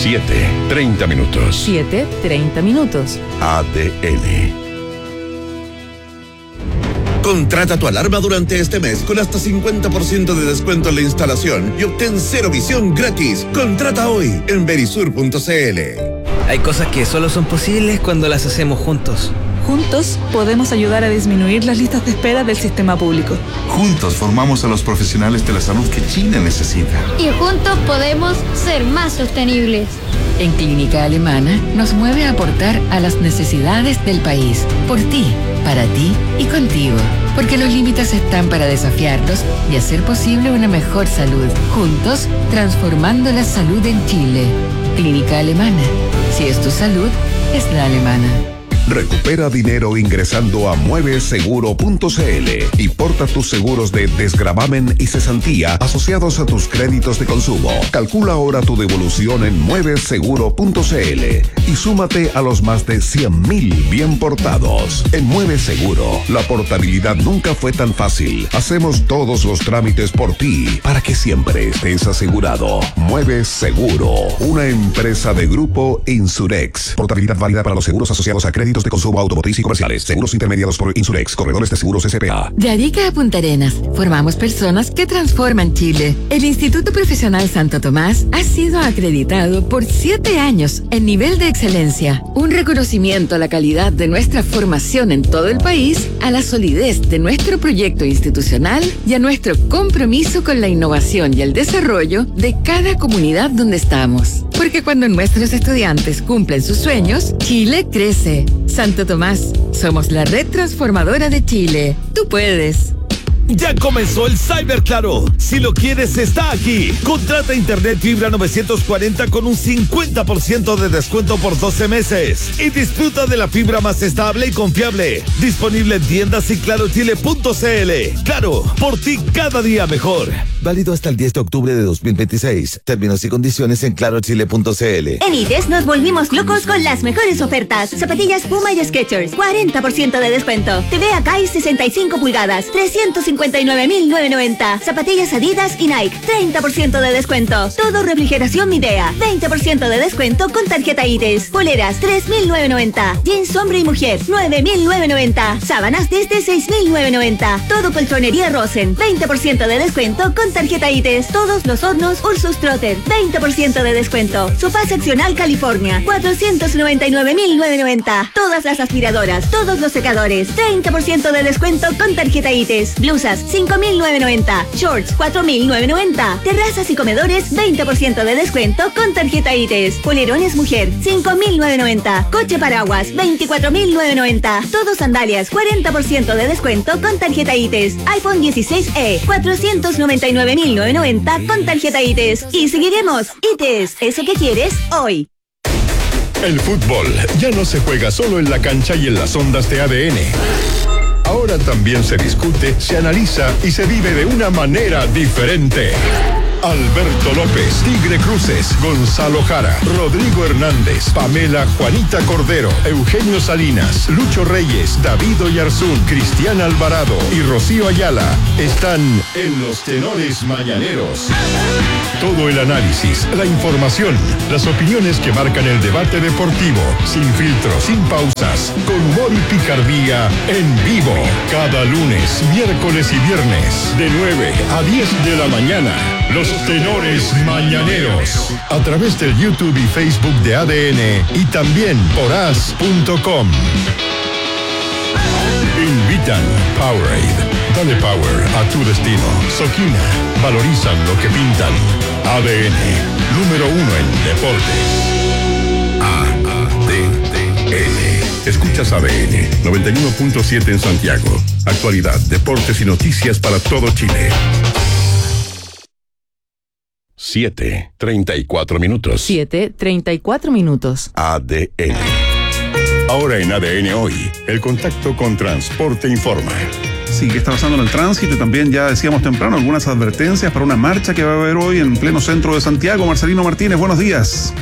7:30 minutos. 7:30 minutos. ADN. Contrata tu alarma durante este mes con hasta 50% de descuento en la instalación y obtén cero visión gratis. Contrata hoy en Verisur.cl. Hay cosas que solo son posibles cuando las hacemos juntos. Juntos podemos ayudar a disminuir las listas de espera del sistema público. Juntos formamos a los profesionales de la salud que Chile necesita. Y juntos podemos ser más sostenibles. En Clínica Alemana nos mueve a aportar a las necesidades del país. Por ti, para ti y contigo. Porque los límites están para desafiarlos y hacer posible una mejor salud. Juntos, transformando la salud en Chile. Clínica Alemana. Si es tu salud, es la alemana. Recupera dinero ingresando a mueveseguro.cl y porta tus seguros de desgravamen y cesantía asociados a tus créditos de consumo. Calcula ahora tu devolución en mueveseguro.cl y súmate a los más de 100,000 bien portados. En Mueve Seguro, la portabilidad nunca fue tan fácil. Hacemos todos los trámites por ti para que siempre estés asegurado. Mueve Seguro, una empresa de Grupo Insurex. Portabilidad válida para los seguros asociados a créditos de consumo automotriz y comerciales. Seguros intermediados por Insurex, corredores de seguros S.p.A. De Arica a Punta Arenas, formamos personas que transforman Chile. El Instituto Profesional Santo Tomás ha sido acreditado por 7 años en nivel de excelencia. Un reconocimiento a la calidad de nuestra formación en todo el país, a la solidez de nuestro proyecto institucional y a nuestro compromiso con la innovación y el desarrollo de cada comunidad donde estamos. Porque cuando nuestros estudiantes cumplen sus sueños, Chile crece. Santo Tomás, somos la red transformadora de Chile. Tú puedes. Ya comenzó el Cyber Claro. Si lo quieres, está aquí. Contrata internet fibra 940 con un 50% de descuento por 12 meses. Y disfruta de la fibra más estable y confiable. Disponible en tiendas y clarochile.cl. Claro, por ti cada día mejor. Válido hasta el 10 de octubre de 2026. Términos y condiciones en clarochile.cl. En ITES nos volvimos locos con las mejores ofertas. Zapatillas Puma y Skechers, 40% de descuento. TV Akai 65 pulgadas, 359.990. Zapatillas Adidas y Nike, 30% de descuento. Todo refrigeración Midea, 20% de descuento con tarjeta ITES. Poleras, 3.990. Jeans hombre y mujer, 9.990. Sábanas desde 6.990. Todo colchonería Rosen, 20% de descuento con tarjeta ITES. Todos los hornos Ursus Trotter, 20% de descuento. Sofá seccional California, 499.990. Todas las aspiradoras, todos los secadores, 30% de descuento con tarjeta ITES. Blusas, 5.990. Shorts, 4.990. Terrazas y comedores, 20% de descuento con tarjeta ITES. Polerones mujer, 5.990. Coche paraguas, 24.990. Todos sandalias, 40% de descuento con tarjeta ITES. iPhone 16e, 499.990 con tarjeta ITES. Y seguiremos. ITES, eso que quieres hoy. El fútbol ya no se juega solo en la cancha y en las ondas de ADN. Ahora también se discute, se analiza y se vive de una manera diferente. Alberto López, Tigre Cruces, Gonzalo Jara, Rodrigo Hernández, Pamela Juanita Cordero, Eugenio Salinas, Lucho Reyes, David Oyarzún, Cristian Alvarado y Rocío Ayala están en Los Tenores Mañaneros. Todo el análisis, la información, las opiniones que marcan el debate deportivo, sin filtros, sin pausas, con humor y picardía, en vivo, cada lunes, miércoles y viernes, de 9 a 10 de la mañana. Los Tenores Mañaneros, a través del YouTube y Facebook de ADN y también por as.com. Invitan Powerade. Dale power a tu destino. Soquina, valorizan lo que pintan. ADN, número 1 en deportes. ADN. Escuchas ADN, 91.7 en Santiago. Actualidad, deportes y noticias para todo Chile. 7:34 minutos. 7:34 minutos. ADN. Ahora en ADN Hoy, el contacto con Transporte Informa. Sí, ¿qué está pasando en el tránsito? También ya decíamos temprano algunas advertencias para una marcha que va a haber hoy en pleno centro de Santiago. Marcelino Martínez, buenos días.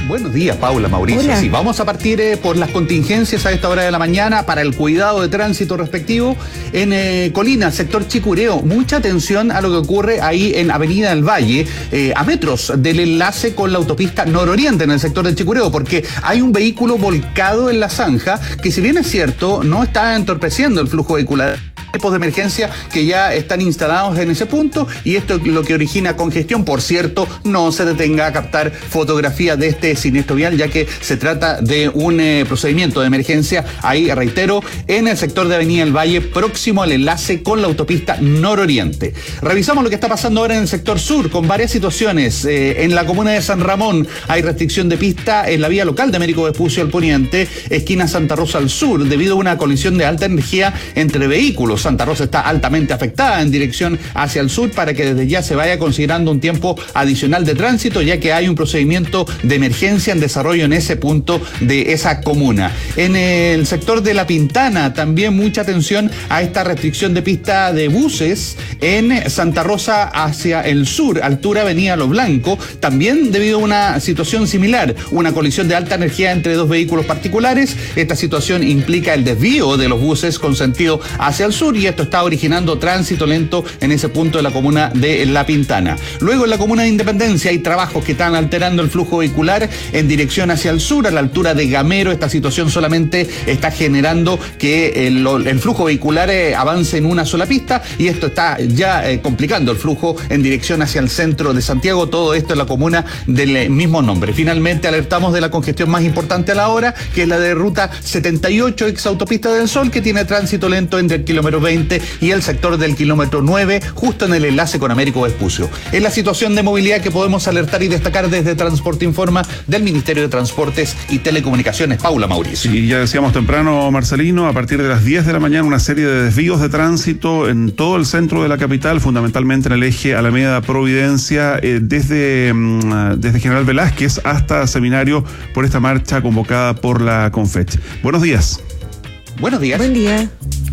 Buenos días, Paula, Mauricio. Hola. Sí, vamos a partir por las contingencias a esta hora de la mañana para el cuidado de tránsito respectivo en Colina, sector Chicureo. Mucha atención a lo que ocurre ahí en Avenida del Valle, a metros del enlace con la autopista nororiente en el sector de Chicureo, porque hay un vehículo volcado en la zanja que, si bien es cierto, no está entorpeciendo el flujo vehicular. Tipos de emergencia que ya están instalados en ese punto, y esto es lo que origina congestión. Por cierto, no se detenga a captar fotografías de este siniestro vial, ya que se trata de un procedimiento de emergencia ahí, reitero, en el sector de Avenida del Valle, próximo al enlace con la autopista nororiente. Revisamos lo que está pasando ahora en el sector sur, con varias situaciones. En la comuna de San Ramón hay restricción de pista en la vía local de Américo Vespucio al poniente, esquina Santa Rosa al sur, debido a una colisión de alta energía entre vehículos. Santa Rosa está altamente afectada en dirección hacia el sur, para que desde ya se vaya considerando un tiempo adicional de tránsito, ya que hay un procedimiento de emergencia en desarrollo en ese punto de esa comuna. En el sector de La Pintana también mucha atención a esta restricción de pista de buses en Santa Rosa hacia el sur, altura Avenida Lo Blanco, también debido a una situación similar, una colisión de alta energía entre dos vehículos particulares. Esta situación implica el desvío de los buses con sentido hacia el sur, y esto está originando tránsito lento en ese punto de la comuna de La Pintana. Luego, en la comuna de Independencia hay trabajos que están alterando el flujo vehicular en dirección hacia el sur, a la altura de Gamero. Esta situación solamente está generando que el flujo vehicular avance en una sola pista, y esto está ya complicando el flujo en dirección hacia el centro de Santiago. Todo esto en la comuna del mismo nombre. Finalmente, alertamos de la congestión más importante a la hora, que es la de ruta 78, ex autopista del Sol, que tiene tránsito lento entre el kilómetro 20 y el sector del kilómetro 9, justo en el enlace con Américo Vespucio. Es la situación de movilidad que podemos alertar y destacar desde Transporte Informa del Ministerio de Transportes y Telecomunicaciones. Paula, Mauricio. Y ya decíamos temprano, Marcelino, a partir de las 10 de la mañana, una serie de desvíos de tránsito en todo el centro de la capital, fundamentalmente en el eje Alameda Providencia, desde General Velázquez hasta Seminario, por esta marcha convocada por la Confech. Buenos días. Buenos días. Buen día.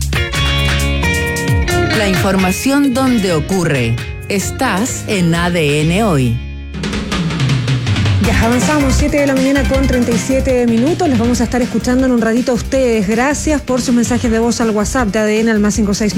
La información donde ocurre. Estás en ADN Hoy. Ya avanzamos, 7 de la mañana con 37 minutos. Les vamos a estar escuchando en un ratito a ustedes. Gracias por sus mensajes de voz al WhatsApp de ADN al más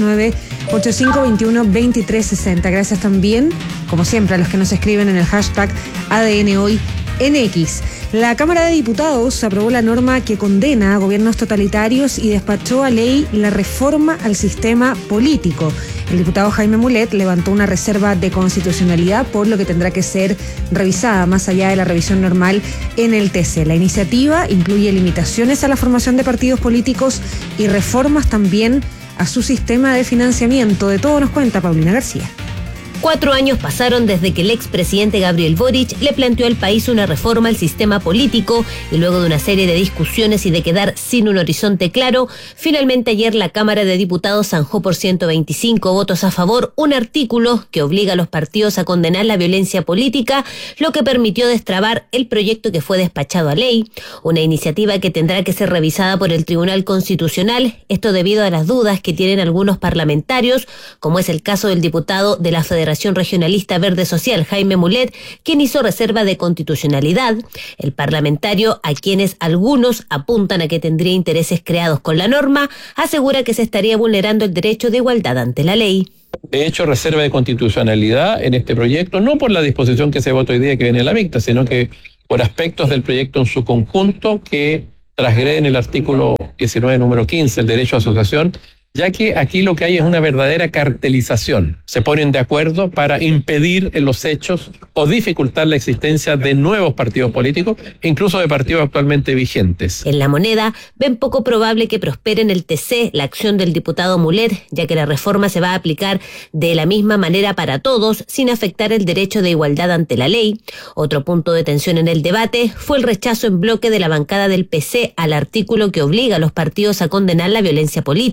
569-8521-2360. Gracias también, como siempre, a los que nos escriben en el hashtag ADN Hoy en X. La Cámara de Diputados aprobó la norma que condena a gobiernos totalitarios y despachó a ley la reforma al sistema político. El diputado Jaime Mulet levantó una reserva de constitucionalidad, por lo que tendrá que ser revisada más allá de la revisión normal en el TC. La iniciativa incluye limitaciones a la formación de partidos políticos y reformas también a su sistema de financiamiento. De todo nos cuenta Paulina García. 4 años pasaron desde que el expresidente Gabriel Boric le planteó al país una reforma al sistema político, y luego de una serie de discusiones y de quedar sin un horizonte claro, finalmente ayer la Cámara de Diputados zanjó por 125 votos a favor un artículo que obliga a los partidos a condenar la violencia política, lo que permitió destrabar el proyecto que fue despachado a ley, una iniciativa que tendrá que ser revisada por el Tribunal Constitucional, esto debido a las dudas que tienen algunos parlamentarios, como es el caso del diputado de la Federación Regionalista Verde Social, Jaime Mulet, quien hizo reserva de constitucionalidad. El parlamentario, a quienes algunos apuntan a que tendría intereses creados con la norma, asegura que se estaría vulnerando el derecho de igualdad ante la ley. He hecho reserva de constitucionalidad en este proyecto, no por la disposición que se vota hoy día que viene en la mixta, sino que por aspectos del proyecto en su conjunto que transgreden el artículo 19, número 15, el derecho a asociación, ya que aquí lo que hay es una verdadera cartelización. Se ponen de acuerdo para impedir en los hechos o dificultar la existencia de nuevos partidos políticos, incluso de partidos actualmente vigentes. En La Moneda ven poco probable que prospere en el TC la acción del diputado Mulet, ya que la reforma se va a aplicar de la misma manera para todos, sin afectar el derecho de igualdad ante la ley. Otro punto de tensión en el debate fue el rechazo en bloque de la bancada del PC al artículo que obliga a los partidos a condenar la violencia política,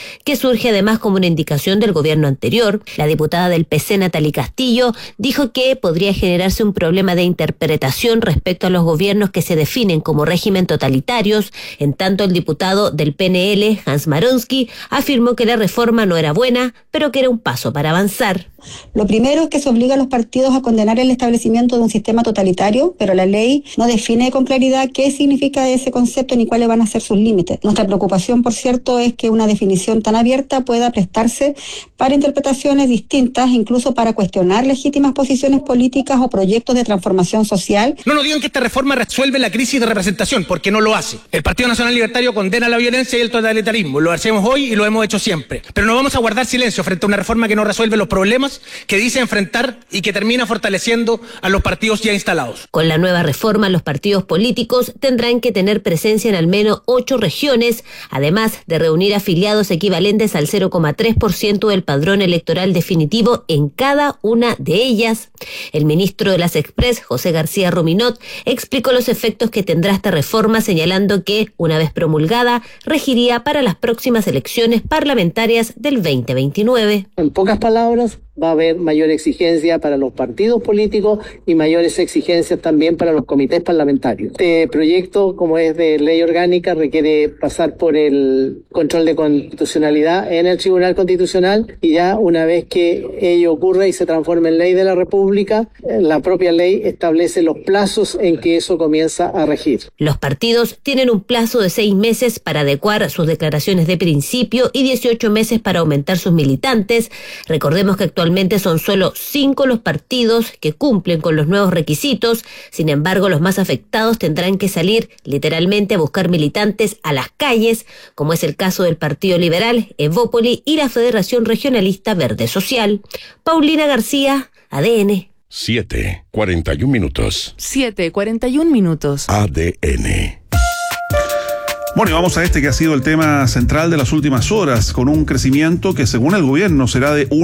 que surge además como una indicación del gobierno anterior. La diputada del PC, Natalie Castillo, dijo que podría generarse un problema de interpretación respecto a los gobiernos que se definen como régimen totalitarios. En tanto, el diputado del PNL, Hans Maronsky, afirmó que la reforma no era buena, pero que era un paso para avanzar. Lo primero es que se obliga a los partidos a condenar el establecimiento de un sistema totalitario, pero la ley no define con claridad qué significa ese concepto ni cuáles van a ser sus límites. Nuestra preocupación, por cierto, es que una definición tan abierta pueda prestarse para interpretaciones distintas, incluso para cuestionar legítimas posiciones políticas o proyectos de transformación social. No nos digan que esta reforma resuelve la crisis de representación, porque no lo hace. El Partido Nacional Libertario condena la violencia y el totalitarismo. Lo hacemos hoy y lo hemos hecho siempre. Pero no vamos a guardar silencio frente a una reforma que no resuelve los problemas que dice enfrentar y que termina fortaleciendo a los partidos ya instalados. Con la nueva reforma, los partidos políticos tendrán que tener presencia en al menos 8 regiones, además de reunir afiliados equivalentes al 0,3% del padrón electoral definitivo en cada una de ellas. El ministro de las Express, José García Ruminot, explicó los efectos que tendrá esta reforma, señalando que, una vez promulgada, regiría para las próximas elecciones parlamentarias del 2029. En pocas palabras, va a haber mayor exigencia para los partidos políticos y mayores exigencias también para los comités parlamentarios. Este proyecto, como es de ley orgánica, requiere pasar por el control de constitucionalidad en el Tribunal Constitucional, y ya una vez que ello ocurra y se transforme en ley de la República, la propia ley establece los plazos en que eso comienza a regir. Los partidos tienen un plazo de 6 meses para adecuar sus declaraciones de principio y 18 meses para aumentar sus militantes. Recordemos que actualmente son solo 5 los partidos que cumplen con los nuevos requisitos. Sin embargo, los más afectados tendrán que salir literalmente a buscar militantes a las calles, como es el caso del Partido Liberal, Evópoli y la Federación Regionalista Verde Social. Paulina García, ADN. 7:41 minutos. 7:41 minutos. ADN. Bueno, y vamos a este que ha sido el tema central de las últimas horas, con un crecimiento que según el gobierno será de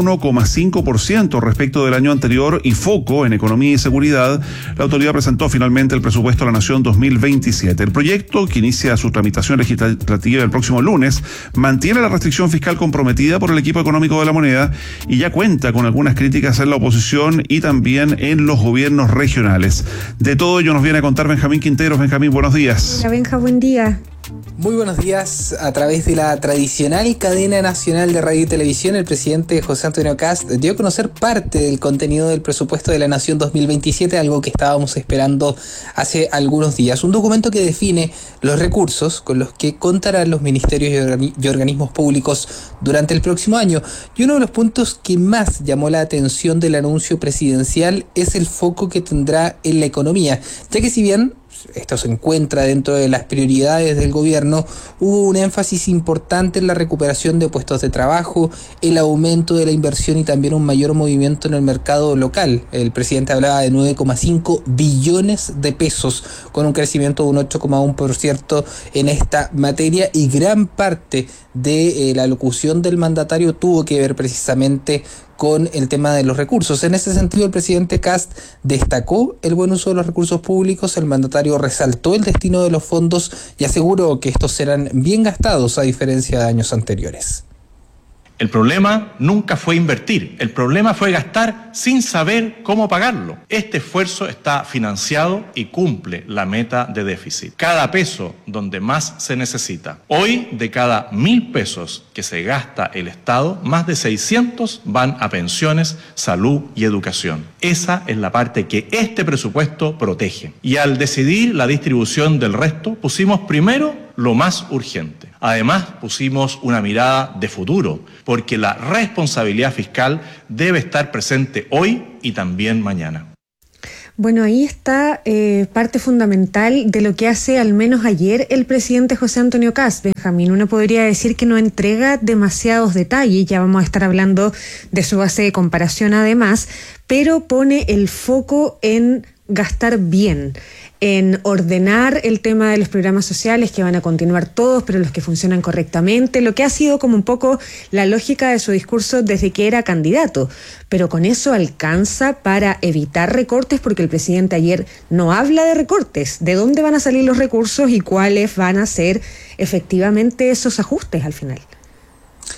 1,5% respecto del año anterior y foco en economía y seguridad. La autoridad presentó finalmente el presupuesto de la Nación 2027. El proyecto, que inicia su tramitación legislativa el próximo lunes, mantiene la restricción fiscal comprometida por el equipo económico de la moneda y ya cuenta con algunas críticas en la oposición y también en los gobiernos regionales. De todo ello nos viene a contar Benjamín Quinteros. Benjamín, buenos días. Hola, Benja, buen día. Muy buenos días. A través de la tradicional cadena nacional de radio y televisión, el presidente José Antonio Kast dio a conocer parte del contenido del presupuesto de la Nación 2027, algo que estábamos esperando hace algunos días. Un documento que define los recursos con los que contarán los ministerios y organismos públicos durante el próximo año. Y uno de los puntos que más llamó la atención del anuncio presidencial es el foco que tendrá en la economía, ya que si bien esto se encuentra dentro de las prioridades del gobierno, hubo un énfasis importante en la recuperación de puestos de trabajo, el aumento de la inversión y también un mayor movimiento en el mercado local. El presidente hablaba de 9,5 billones de pesos, con un crecimiento de un 8,1% en esta materia, y gran parte de la locución del mandatario tuvo que ver precisamente con el tema de los recursos. En ese sentido, el presidente Kast destacó el buen uso de los recursos públicos. El mandatario resaltó el destino de los fondos y aseguró que estos serán bien gastados a diferencia de años anteriores. El problema nunca fue invertir, el problema fue gastar sin saber cómo pagarlo. Este esfuerzo está financiado y cumple la meta de déficit. Cada peso donde más se necesita. Hoy, de cada 1.000 pesos que se gasta el Estado, más de 600 van a pensiones, salud y educación. Esa es la parte que este presupuesto protege. Y al decidir la distribución del resto, pusimos primero lo más urgente. Además, pusimos una mirada de futuro, porque la responsabilidad fiscal debe estar presente hoy y también mañana. Bueno, ahí está parte fundamental de lo que hace al menos ayer el presidente José Antonio Kast. Benjamín, uno podría decir que no entrega demasiados detalles, ya vamos a estar hablando de su base de comparación además, pero pone el foco en gastar bien, en ordenar el tema de los programas sociales que van a continuar todos, pero los que funcionan correctamente, lo que ha sido como un poco la lógica de su discurso desde que era candidato. Pero con eso alcanza para evitar recortes, porque el presidente ayer no habla de recortes, de dónde van a salir los recursos y cuáles van a ser efectivamente esos ajustes al final.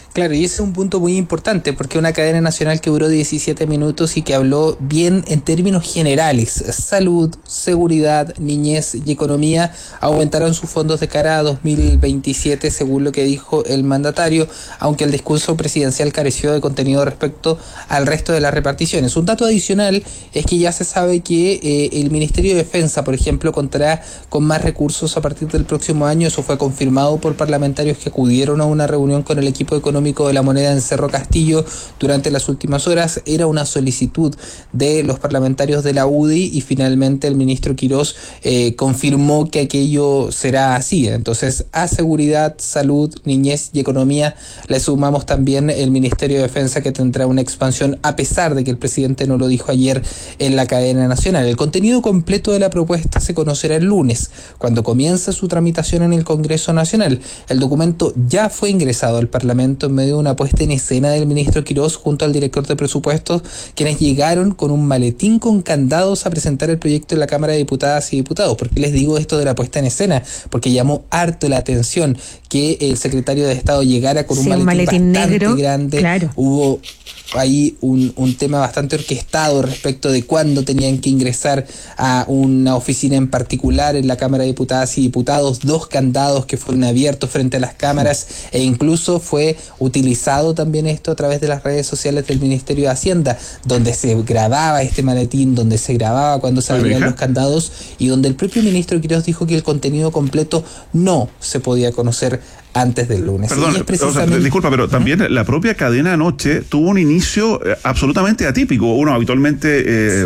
Claro, y ese es un punto muy importante, porque una cadena nacional que duró 17 minutos y que habló bien en términos generales: salud, seguridad, niñez y economía aumentaron sus fondos de cara a 2027, según lo que dijo el mandatario, aunque el discurso presidencial careció de contenido respecto al resto de las reparticiones. Un dato adicional es que ya se sabe que el Ministerio de Defensa, por ejemplo, contará con más recursos a partir del próximo año. Eso fue confirmado por parlamentarios que acudieron a una reunión con el equipo económico de la moneda en Cerro Castillo durante las últimas horas. Era una solicitud de los parlamentarios de la UDI y finalmente el ministro Quirós confirmó que aquello será así. Entonces, a seguridad, salud, niñez y economía le sumamos también el Ministerio de Defensa, que tendrá una expansión, a pesar de que el presidente no lo dijo ayer en la cadena nacional. El contenido completo de la propuesta se conocerá el lunes, cuando comienza su tramitación en el Congreso Nacional. El documento ya fue ingresado al Parlamento en medio de una puesta en escena del ministro Quirós junto al director de presupuestos, quienes llegaron con un maletín con candados a presentar el proyecto en la Cámara de Diputadas y Diputados. ¿Por qué les digo esto de la puesta en escena? Porque llamó harto la atención que el secretario de Estado llegara con un maletín bastante negro, grande. Claro. Hubo ahí un tema bastante orquestado respecto de cuándo tenían que ingresar a una oficina en particular en la Cámara de Diputadas y Diputados, 2 candados que fueron abiertos frente a las cámaras, e incluso fue utilizado también esto a través de las redes sociales del Ministerio de Hacienda, donde se grababa este maletín, donde se grababa cuando se abrían los candados, y donde el propio ministro Quirós dijo que el contenido completo no se podía conocer antes del lunes. Perdón, disculpa, pero también la propia cadena anoche tuvo un inicio absolutamente atípico. Uno habitualmente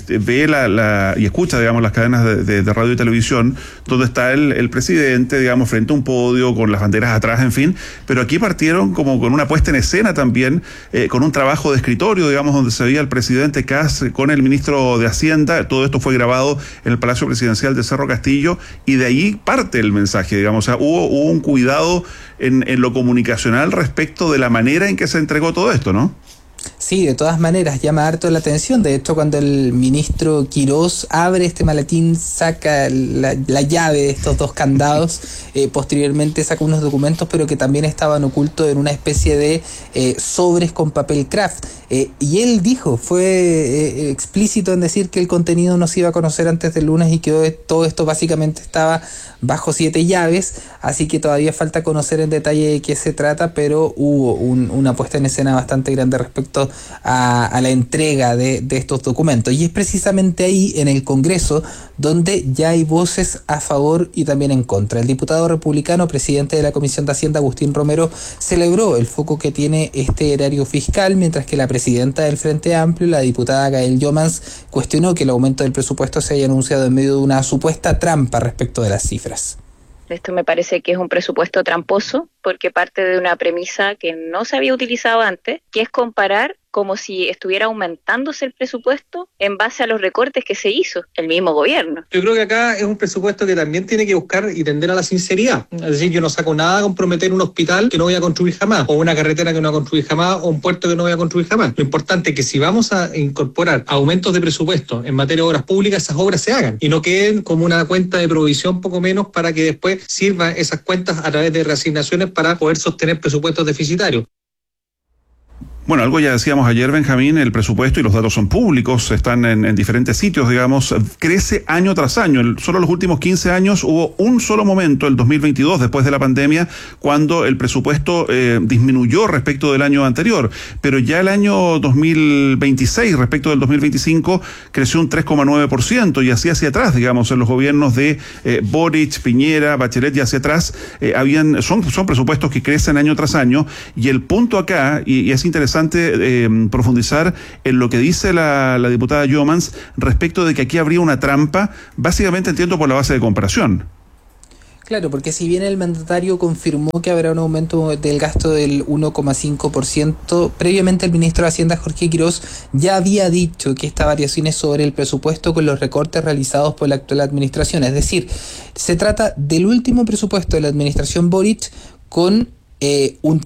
ve y escucha, digamos, las cadenas de radio y televisión, donde está el presidente, digamos, frente a un podio, con las banderas atrás, en fin, pero aquí partieron como con una puesta en escena también, con un trabajo de escritorio, digamos, donde se veía el presidente Kast con el ministro de Hacienda. Todo esto fue grabado en el Palacio Presidencial de Cerro Castillo, y de ahí parte el mensaje, digamos. O sea, hubo un cuidado en lo comunicacional respecto de la manera en que se entregó todo esto, ¿no? Sí, de todas maneras, llama harto la atención. De hecho, cuando el ministro Quirós abre este maletín, saca la llave de estos 2 candados, posteriormente saca unos documentos, pero que también estaban ocultos en una especie de sobres con papel craft. Y él dijo, fue explícito en decir que el contenido no se iba a conocer antes del lunes y que todo esto básicamente estaba bajo 7 llaves, así que todavía falta conocer en detalle de qué se trata, pero hubo una puesta en escena bastante grande respecto a la entrega de estos documentos. Y es precisamente ahí, en el Congreso, donde ya hay voces a favor y también en contra. El diputado republicano, presidente de la Comisión de Hacienda, Agustín Romero, celebró el foco que tiene este erario fiscal, mientras que la presidenta del Frente Amplio, la diputada Gael Yomans, cuestionó que el aumento del presupuesto se haya anunciado en medio de una supuesta trampa respecto de las cifras. Esto me parece que es un presupuesto tramposo, porque parte de una premisa que no se había utilizado antes, que es comparar como si estuviera aumentándose el presupuesto en base a los recortes que se hizo el mismo gobierno. Yo creo que acá es un presupuesto que también tiene que buscar y tender a la sinceridad. Es decir, yo no saco nada a comprometer un hospital que no voy a construir jamás, o una carretera que no voy a construir jamás, o un puerto que no voy a construir jamás. Lo importante es que si vamos a incorporar aumentos de presupuesto en materia de obras públicas, esas obras se hagan y no queden como una cuenta de provisión poco menos, para que después sirvan esas cuentas a través de reasignaciones para poder sostener presupuestos deficitarios. Bueno, algo ya decíamos ayer, Benjamín, el presupuesto, y los datos son públicos, están en diferentes sitios, digamos, crece año tras año. Solo los últimos 15 años hubo un solo momento, el 2022, después de la pandemia, cuando el presupuesto disminuyó respecto del año anterior. Pero ya el año 2026, respecto del 2025, creció un 3,9%, y así hacia atrás, digamos, en los gobiernos de Boric, Piñera, Bachelet y hacia atrás, son presupuestos que crecen año tras año. Y el punto acá, y es interesante profundizar en lo que dice la diputada Yomans respecto de que aquí habría una trampa, básicamente entiendo por la base de comparación. Claro, porque si bien el mandatario confirmó que habrá un aumento del gasto del 1,5%, previamente el ministro de Hacienda, Jorge Quirós, ya había dicho que esta variación es sobre el presupuesto con los recortes realizados por la actual administración. Es decir, se trata del último presupuesto de la administración Boric con un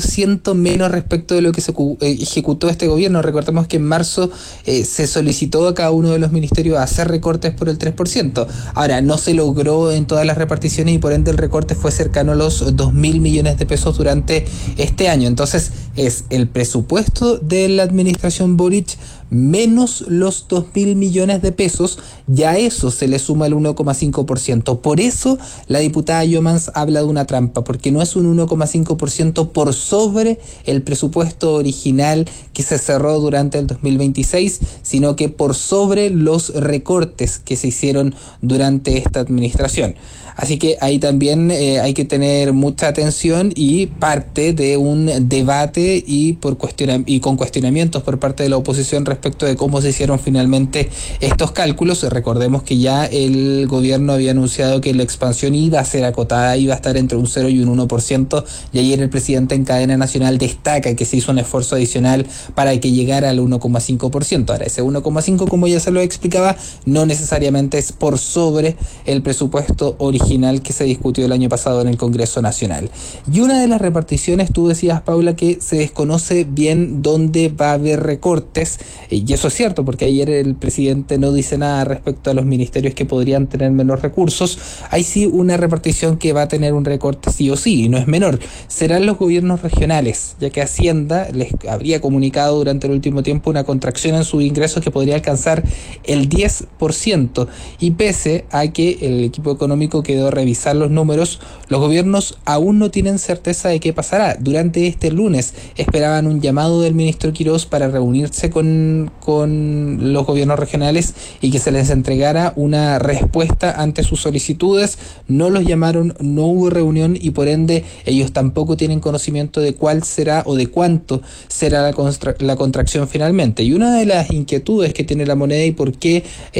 3% menos respecto de lo que se ejecutó este gobierno. Recordemos que en marzo se solicitó a cada uno de los ministerios hacer recortes por el 3%. Ahora, no se logró en todas las reparticiones y por ende el recorte fue cercano a los 2.000 millones de pesos durante este año. Entonces, es el presupuesto de la administración Boric menos los 2.000 millones de pesos, ya a eso se le suma el 1,5%. Por eso la diputada Yomans habla de una trampa, porque no es un 1,5% por sobre el presupuesto original que se cerró durante el 2026, sino que por sobre los recortes que se hicieron durante esta administración. Así que ahí también hay que tener mucha atención y parte de un debate y con cuestionamientos por parte de la oposición respecto de cómo se hicieron finalmente estos cálculos. Recordemos que ya el gobierno había anunciado que la expansión iba a ser acotada, iba a estar entre un 0 y un 1%, y ayer el presidente en cadena nacional destaca que se hizo un esfuerzo adicional para que llegara al 1,5%. Ahora, ese 1,5%, como ya se lo explicaba, no necesariamente es por sobre el presupuesto original que se discutió el año pasado en el Congreso Nacional. Y una de las reparticiones, tú decías, Paula, que se desconoce bien dónde va a haber recortes, y eso es cierto, porque ayer el presidente no dice nada respecto a los ministerios que podrían tener menos recursos. Hay sí una repartición que va a tener un recorte sí o sí, y no es menor. Serán los gobiernos regionales, ya que Hacienda les habría comunicado durante el último tiempo una contracción en sus ingresos que podría alcanzar el 10%, y pese a que el equipo económico quedó a revisar los números, los gobiernos aún no tienen certeza de qué pasará. Durante este lunes esperaban un llamado del ministro Quirós para reunirse con los gobiernos regionales y que se les entregara una respuesta ante sus solicitudes. No los llamaron, no hubo reunión y por ende ellos tampoco tienen conocimiento de cuál será o de cuánto será la contracción finalmente. Y una de las inquietudes que tiene la moneda y por qué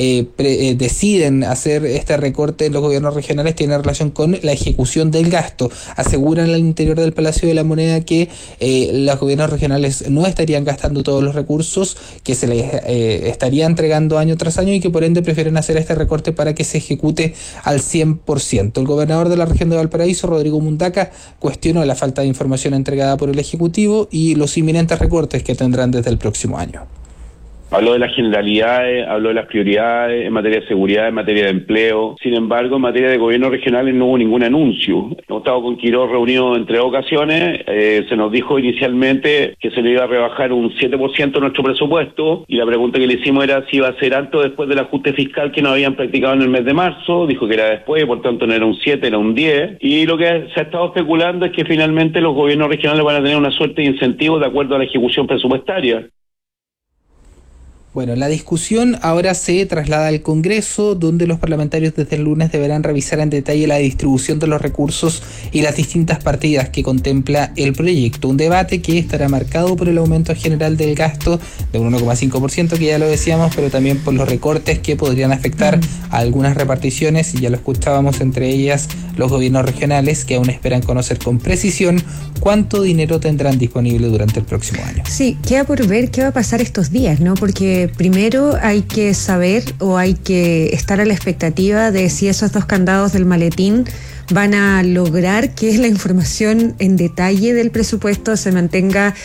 deciden hacer este recorte en los gobiernos regionales tiene relación con la ejecución del gasto. Aseguran al interior del Palacio de la Moneda que los gobiernos regionales no estarían gastando todos los recursos, que se les estaría entregando año tras año y que por ende prefieren hacer este recorte para que se ejecute al 100%. El gobernador de la región de Valparaíso, Rodrigo Mundaca, cuestionó la falta de información entregada por el Ejecutivo y los inminentes recortes que tendrán desde el próximo año. Habló de las generalidades, habló de las prioridades en materia de seguridad, en materia de empleo. Sin embargo, en materia de gobiernos regionales no hubo ningún anuncio. Hemos estado con Quirós reunidos en 3 ocasiones. Se nos dijo inicialmente que se le iba a rebajar un 7% nuestro presupuesto y la pregunta que le hicimos era si iba a ser alto después del ajuste fiscal que nos habían practicado en el mes de marzo. Dijo que era después, por tanto no era un 7, era un 10. Y lo que se ha estado especulando es que finalmente los gobiernos regionales van a tener una suerte de incentivos de acuerdo a la ejecución presupuestaria. Bueno, la discusión ahora se traslada al Congreso, donde los parlamentarios desde el lunes deberán revisar en detalle la distribución de los recursos y las distintas partidas que contempla el proyecto. Un debate que estará marcado por el aumento general del gasto de un 1,5%, que ya lo decíamos, pero también por los recortes que podrían afectar a algunas reparticiones, y ya lo escuchábamos, entre ellas los gobiernos regionales, que aún esperan conocer con precisión cuánto dinero tendrán disponible durante el próximo año. Sí, queda por ver qué va a pasar estos días, ¿no? Porque primero hay que saber o hay que estar a la expectativa de si esos 2 candados del maletín van a lograr que la información en detalle del presupuesto se mantenga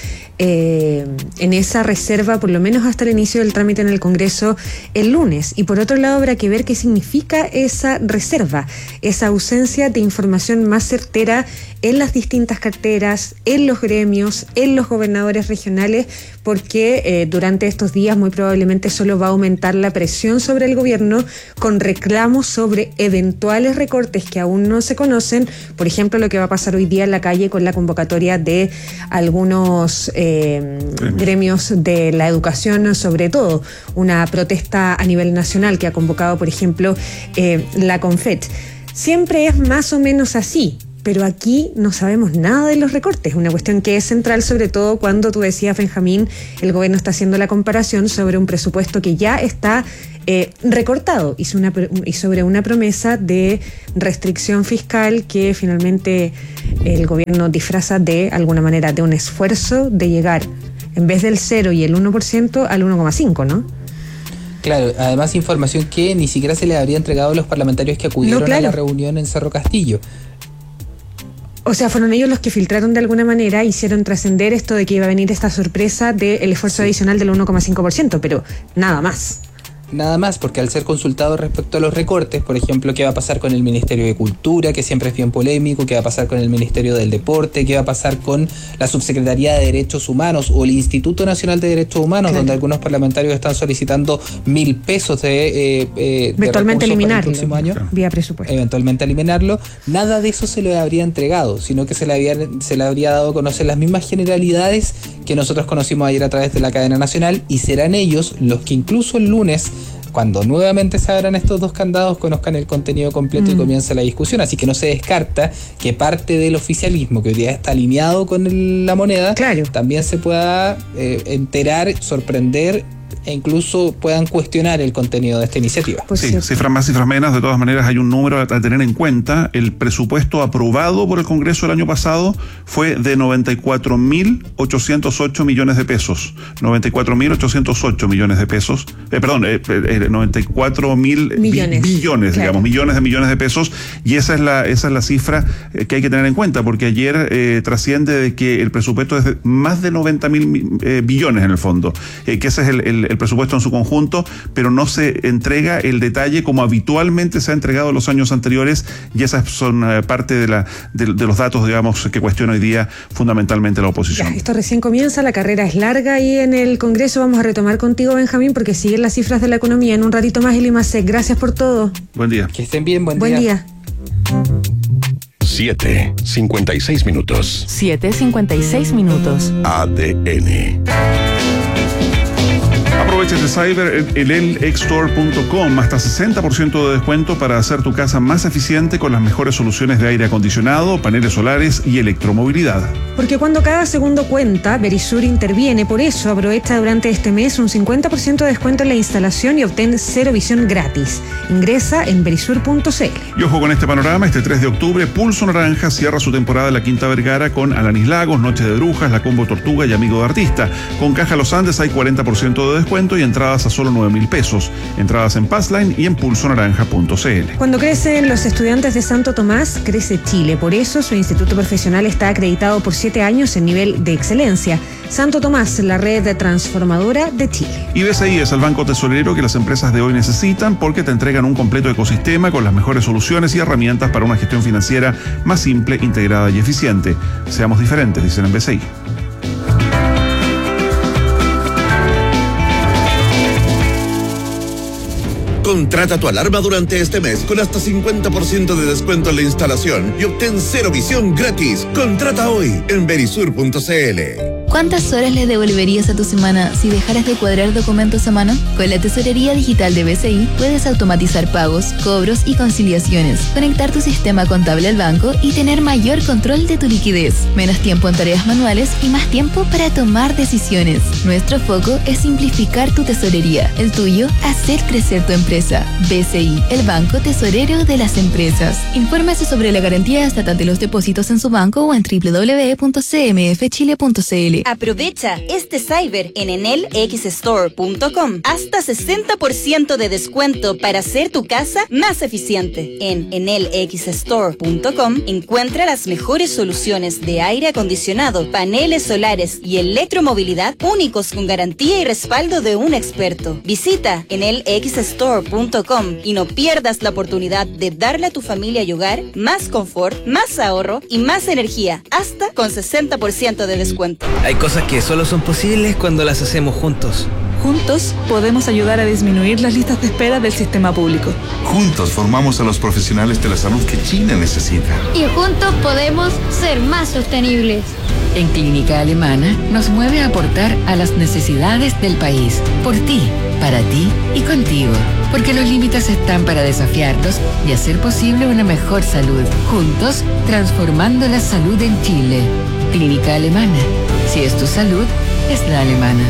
en esa reserva, por lo menos hasta el inicio del trámite en el Congreso el lunes. Y por otro lado habrá que ver qué significa esa reserva, esa ausencia de información más certera en las distintas carteras, en los gremios, en los gobernadores regionales, porque durante estos días muy probablemente solo va a aumentar la presión sobre el gobierno con reclamos sobre eventuales recortes que aún no se conocen. Por ejemplo, lo que va a pasar hoy día en la calle con la convocatoria de algunos gremios de la educación, sobre todo una protesta a nivel nacional que ha convocado, por ejemplo, la CONFET. Siempre es más o menos así, pero aquí no sabemos nada de los recortes, una cuestión que es central, sobre todo cuando tú decías, Benjamín, el gobierno está haciendo la comparación sobre un presupuesto que ya está recortado y sobre una promesa de restricción fiscal que finalmente el gobierno disfraza de alguna manera de un esfuerzo de llegar, en vez del 0 y el 1%, al 1,5%, ¿no? Claro, además información que ni siquiera se le habría entregado a los parlamentarios que acudieron a la reunión en Cerro Castillo. O sea, fueron ellos los que filtraron de alguna manera, hicieron trascender esto de que iba a venir esta sorpresa del esfuerzo adicional del 1,5%, pero nada más. Nada más, porque al ser consultado respecto a los recortes, por ejemplo, qué va a pasar con el Ministerio de Cultura, que siempre es bien polémico, qué va a pasar con el Ministerio del Deporte, qué va a pasar con la Subsecretaría de Derechos Humanos o el Instituto Nacional de Derechos Humanos, donde algunos parlamentarios están solicitando 1.000 pesos de eventualmente eliminarlo, el próximo año. Vía presupuesto. Eventualmente eliminarlo. Nada de eso se le habría entregado, sino que se le habría dado a conocer las mismas generalidades que nosotros conocimos ayer a través de la cadena nacional, y serán ellos los que incluso el lunes, cuando nuevamente se abran estos dos candados, conozcan el contenido completo y comienza la discusión. Así que no se descarta que parte del oficialismo, que hoy día está alineado con la moneda, también se pueda enterar, sorprender e incluso puedan cuestionar el contenido de esta iniciativa. Sí, cifras más, cifras menos, de todas maneras hay un número a tener en cuenta. El presupuesto aprobado por el Congreso el año pasado fue de 94.808 millones de pesos. 94.808 millones de pesos. 94.000 billones, digamos, millones de pesos. Y esa es la cifra que hay que tener en cuenta, porque ayer trasciende de que el presupuesto es de más de 90.000 billones en el fondo, que ese es el presupuesto en su conjunto, pero no se entrega el detalle como habitualmente se ha entregado en los años anteriores, y esas son parte de los datos, digamos, que cuestiona hoy día fundamentalmente la oposición. Ya, esto recién comienza, la carrera es larga ahí en el Congreso. Vamos a retomar contigo, Benjamín, porque siguen las cifras de la economía en un ratito más. Limasec, gracias por todo. Buen día. Que estén bien, buen día. 7:56 minutos. 7:56 minutos. ADN. Aprovecha este cyber en elxstore.com, hasta 60% de descuento para hacer tu casa más eficiente con las mejores soluciones de aire acondicionado, paneles solares y electromovilidad. Porque cuando cada segundo cuenta, Verisur interviene. Por eso aprovecha durante este mes un 50% de descuento en la instalación y obtén cero visión gratis. Ingresa en verisur.cl. Y ojo con este panorama, este 3 de octubre, Pulso Naranja cierra su temporada en la Quinta Vergara con Alanis Lagos, Noche de Brujas, La Combo Tortuga y Amigo de Artista. Con Caja Los Andes hay 40% de descuento y entradas a solo 9.000 pesos. Entradas en Passline y en pulsonaranja.cl. Cuando crecen los estudiantes de Santo Tomás, crece Chile. Por eso su instituto profesional está acreditado por 7 años en nivel de excelencia. Santo Tomás, la red transformadora de Chile. Y BCI es el banco tesorero que las empresas de hoy necesitan, porque te entregan un completo ecosistema con las mejores soluciones y herramientas para una gestión financiera más simple, integrada y eficiente. Seamos diferentes, dicen en BCI. Contrata tu alarma durante este mes con hasta 50% de descuento en la instalación y obtén cero visión gratis. Contrata hoy en verisur.cl. ¿Cuántas horas le devolverías a tu semana si dejaras de cuadrar documentos a mano? Con la tesorería digital de BCI puedes automatizar pagos, cobros y conciliaciones, conectar tu sistema contable al banco y tener mayor control de tu liquidez, menos tiempo en tareas manuales y más tiempo para tomar decisiones. Nuestro foco es simplificar tu tesorería, el tuyo, hacer crecer tu empresa. BCI, el banco tesorero de las empresas. Infórmese sobre la garantía estatal de los depósitos en su banco o en www.cmfchile.cl. Aprovecha este cyber en enelxstore.com. Hasta 60% de descuento para hacer tu casa más eficiente. En enelxstore.com encuentra las mejores soluciones de aire acondicionado, paneles solares y electromovilidad únicos con garantía y respaldo de un experto. Visita enelxstore.com y no pierdas la oportunidad de darle a tu familia y hogar más confort, más ahorro y más energía, hasta con 60% de descuento. Hay cosas que solo son posibles cuando las hacemos juntos. Juntos podemos ayudar a disminuir las listas de espera del sistema público. Juntos formamos a los profesionales de la salud que China necesita. Y juntos podemos ser más sostenibles. En Clínica Alemana nos mueve a aportar a las necesidades del país. Por ti, para ti y contigo. Porque los límites están para desafiarlos y hacer posible una mejor salud. Juntos, transformando la salud en Chile. Clínica Alemana. Si es tu salud, es la alemana.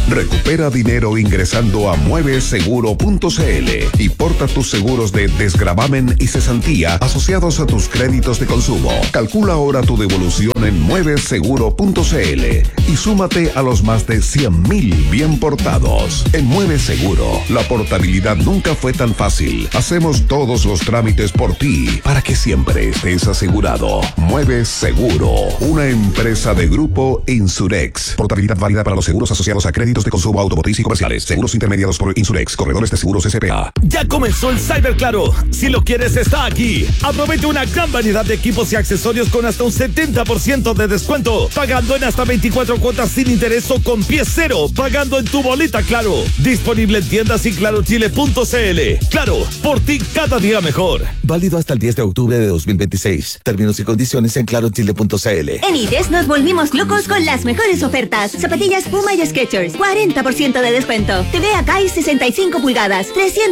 Recupera dinero ingresando a mueveseguro.cl y porta tus seguros de desgravamen y cesantía asociados a tus créditos de consumo. Calcula ahora tu devolución en mueveseguro.cl y súmate a los más de 100,000 bien portados. En Mueve Seguro, la portabilidad nunca fue tan fácil. Hacemos todos los trámites por ti para que siempre estés asegurado. Mueve Seguro, una empresa de Grupo Insurex. Portabilidad válida para los seguros asociados a créditos de consumo automotriz y comerciales. Seguros intermediados por Insurex, corredores de seguros SPA. Ya comenzó el Cyber Claro. Si lo quieres, está aquí. Aprovecha una gran variedad de equipos y accesorios con hasta un 70% de descuento. Pagando en hasta 24 cuotas sin interés o con pie cero. Pagando en tu boleta Claro. Disponible en tiendas y clarochile.cl. Claro, por ti cada día mejor. Válido hasta el 10 de octubre de 2026. Términos y condiciones en clarochile.cl. En ITES nos volvimos locos con las mejores ofertas. Zapatillas Puma y Skechers, 40% de descuento. TV Akai 65 pulgadas,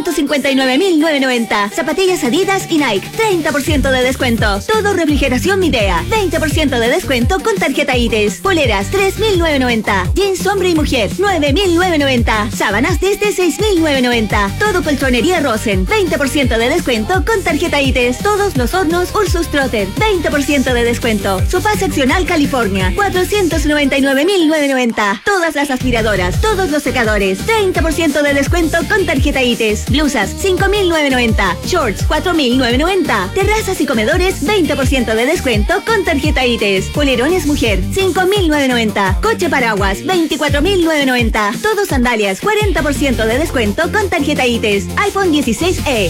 359.990. Zapatillas Adidas y Nike, 30% de descuento. Todo refrigeración Midea, 20% de descuento con tarjeta ITES. Poleras, 3.990. Jeans hombre y mujer, 9.990. Sábanas desde 6.990. Todo colchonería Rosen, 20% de descuento con tarjeta ITES. Todos los hornos Ursus Trotter, 20% de descuento. Sofá seccional California, 499.990. Todas las aspiradoras, todos los secadores, 30% de descuento con tarjeta ITES. Blusas, 5.990. Shorts, 4.990. Terrazas y comedores, 20% de descuento con tarjeta ITES. Polerones mujer, 5.990. Coche paraguas, 24.990. Todos sandalias, 40% de descuento con tarjeta ITES. iPhone 16e,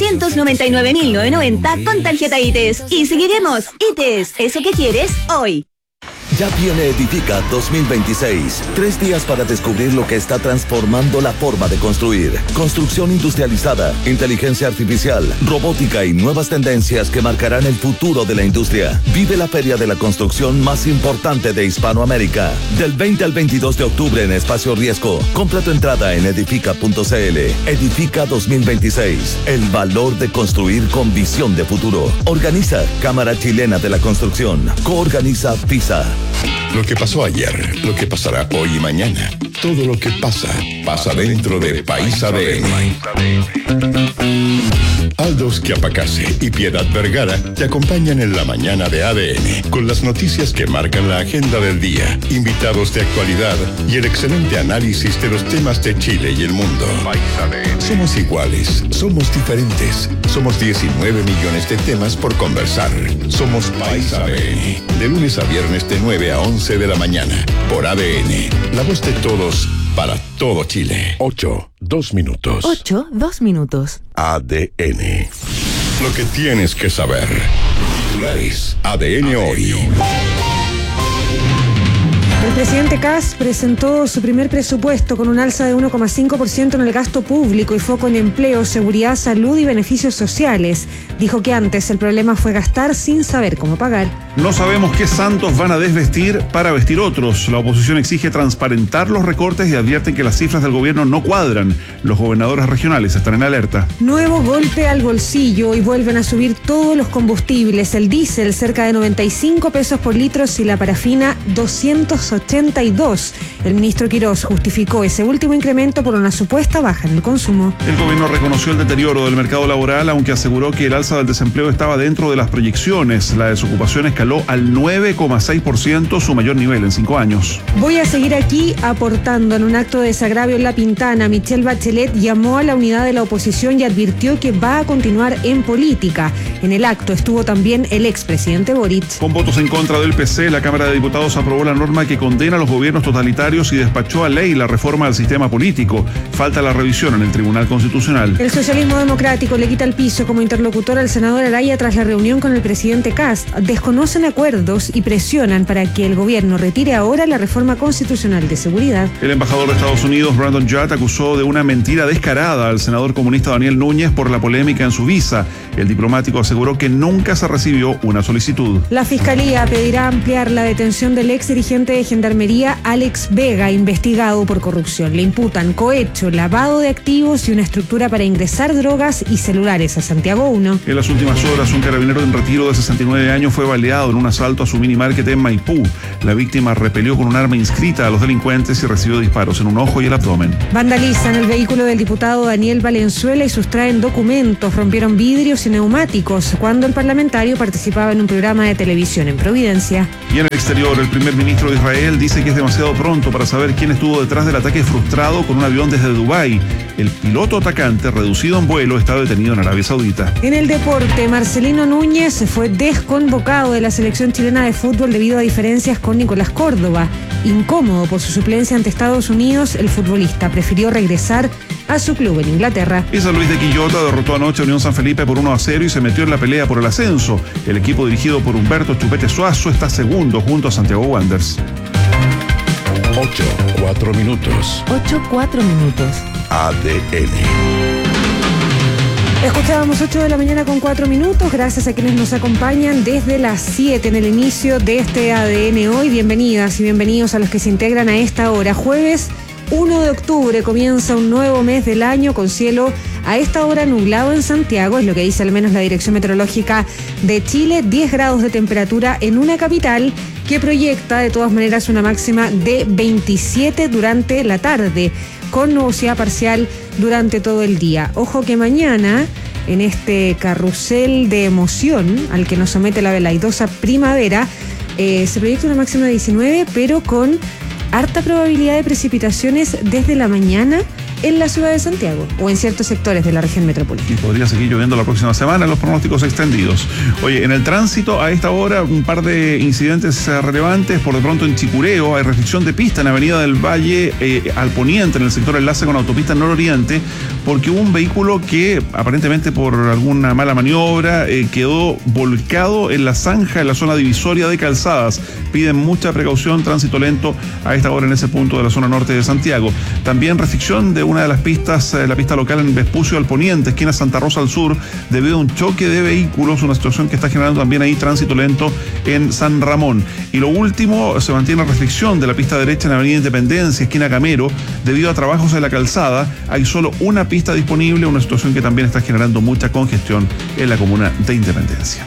499.990 con tarjeta ITES. Y seguiremos. ITES, eso que quieres hoy. Ya viene Edifica 2026. 3 días para descubrir lo que está transformando la forma de construir. Construcción industrializada, inteligencia artificial, robótica y nuevas tendencias que marcarán el futuro de la industria. Vive la feria de la construcción más importante de Hispanoamérica. Del 20 al 22 de octubre en Espacio Riesgo. Compra tu entrada en edifica.cl. Edifica 2026. El valor de construir con visión de futuro. Organiza Cámara Chilena de la Construcción. Coorganiza FISA. Lo que pasó ayer, lo que pasará hoy y mañana. Todo lo que pasa, pasa dentro de País ADN. Aldous Chiapacase y Piedad Vergara te acompañan en la mañana de ADN con las noticias que marcan la agenda del día, invitados de actualidad y el excelente análisis de los temas de Chile y el mundo. Somos iguales, somos diferentes, somos 19 millones de temas por conversar. Somos País ADN, de lunes a viernes de 9 a 11 de la mañana, por ADN, la voz de todos, para todo Chile. 8:02 minutos. 8:02. ADN. Lo que tienes que saber. Titulares. ADN hoy. El presidente Kast presentó su primer presupuesto con un alza de 1,5% en el gasto público y foco en empleo, seguridad, salud y beneficios sociales. Dijo que antes el problema fue gastar sin saber cómo pagar. No sabemos qué santos van a desvestir para vestir otros. La oposición exige transparentar los recortes y advierten que las cifras del gobierno no cuadran. Los gobernadores regionales están en alerta. Nuevo golpe al bolsillo y vuelven a subir todos los combustibles. El diésel cerca de 95 pesos por litro y la parafina 282. El ministro Quirós justificó ese último incremento por una supuesta baja en el consumo. El gobierno reconoció el deterioro del mercado laboral, aunque aseguró que el alza del desempleo estaba dentro de las proyecciones. La desocupación escaló al 9,6%, su mayor nivel en 5 años. Voy a seguir aquí aportando. En un acto de desagravio en La Pintana, Michelle Bachelet llamó a la unidad de la oposición y advirtió que va a continuar en política. En el acto estuvo también el expresidente Boric. Con votos en contra del PC, la Cámara de Diputados aprobó la norma que condena a los gobiernos totalitarios y despachó a ley la reforma del sistema político. Falta la revisión en el Tribunal Constitucional. El socialismo democrático le quita el piso como interlocutor al senador Araya tras la reunión con el presidente Kast. Desconocen acuerdos y presionan para que el gobierno retire ahora la reforma constitucional de seguridad. El embajador de Estados Unidos, Brandon Judd, acusó de una mentira descarada al senador comunista Daniel Núñez por la polémica en su visa. El diplomático aseguró aseguró que nunca se recibió una solicitud. La Fiscalía pedirá ampliar la detención del ex dirigente de Gendarmería Alex Vega, investigado por corrupción. Le imputan cohecho, lavado de activos y una estructura para ingresar drogas y celulares a Santiago 1. En las últimas horas, un carabinero en retiro de 69 años fue baleado en un asalto a su minimarket en Maipú. La víctima repelió con un arma inscrita a los delincuentes y recibió disparos en un ojo y el abdomen. Vandalizan el vehículo del diputado Daniel Valenzuela y sustraen documentos, rompieron vidrios y neumáticos cuando el parlamentario participaba en un programa de televisión en Providencia. Y en el exterior, el primer ministro de Israel dice que es demasiado pronto para saber quién estuvo detrás del ataque frustrado con un avión desde Dubái. El piloto atacante, reducido en vuelo, está detenido en Arabia Saudita. En el deporte, Marcelino Núñez fue desconvocado de la selección chilena de fútbol debido a diferencias con Nicolás Córdoba. Incómodo por su suplencia ante Estados Unidos, el futbolista prefirió regresar a su club en Inglaterra. Y San Luis de Quillota derrotó anoche a Unión San Felipe por 1-0 y se metió en la pelea por el ascenso. El equipo dirigido por Humberto Chupete Suazo está segundo junto a Santiago Wanderers. 8:04 minutos. 8:04 minutos. ADN. Escuchábamos 8 de la mañana con 4 minutos. Gracias a quienes nos acompañan desde las 7 en el inicio de este ADN Hoy. Bienvenidas y bienvenidos a los que se integran a esta hora. Jueves 1 de octubre comienza un nuevo mes del año con cielo a esta hora nublado en Santiago, es lo que dice al menos la Dirección Meteorológica de Chile. 10 grados de temperatura en una capital que proyecta de todas maneras una máxima de 27 durante la tarde, con nubosidad parcial durante todo el día. Ojo que mañana, en este carrusel de emoción al que nos somete la velaidosa primavera, se proyecta una máxima de 19, pero con harta probabilidad de precipitaciones desde la mañana en la ciudad de Santiago o en ciertos sectores de la región metropolitana. Y podría seguir lloviendo la próxima semana en los pronósticos extendidos. Oye, en el tránsito a esta hora un par de incidentes relevantes. Por de pronto en Chicureo hay restricción de pista en Avenida del Valle al poniente, en el sector enlace con autopista nororiente, porque hubo un vehículo que aparentemente por alguna mala maniobra quedó volcado en la zanja en la zona divisoria de calzadas. Piden mucha precaución, tránsito lento a esta hora en ese punto de la zona norte de Santiago. También restricción de una de las pistas, la pista local en Vespucio al poniente, esquina Santa Rosa al sur, debido a un choque de vehículos, una situación que está generando también ahí tránsito lento en San Ramón. Y lo último, se mantiene restricción de la pista derecha en Avenida Independencia, esquina Camero, debido a trabajos en la calzada. Hay solo una pista disponible, una situación que también está generando mucha congestión en la comuna de Independencia.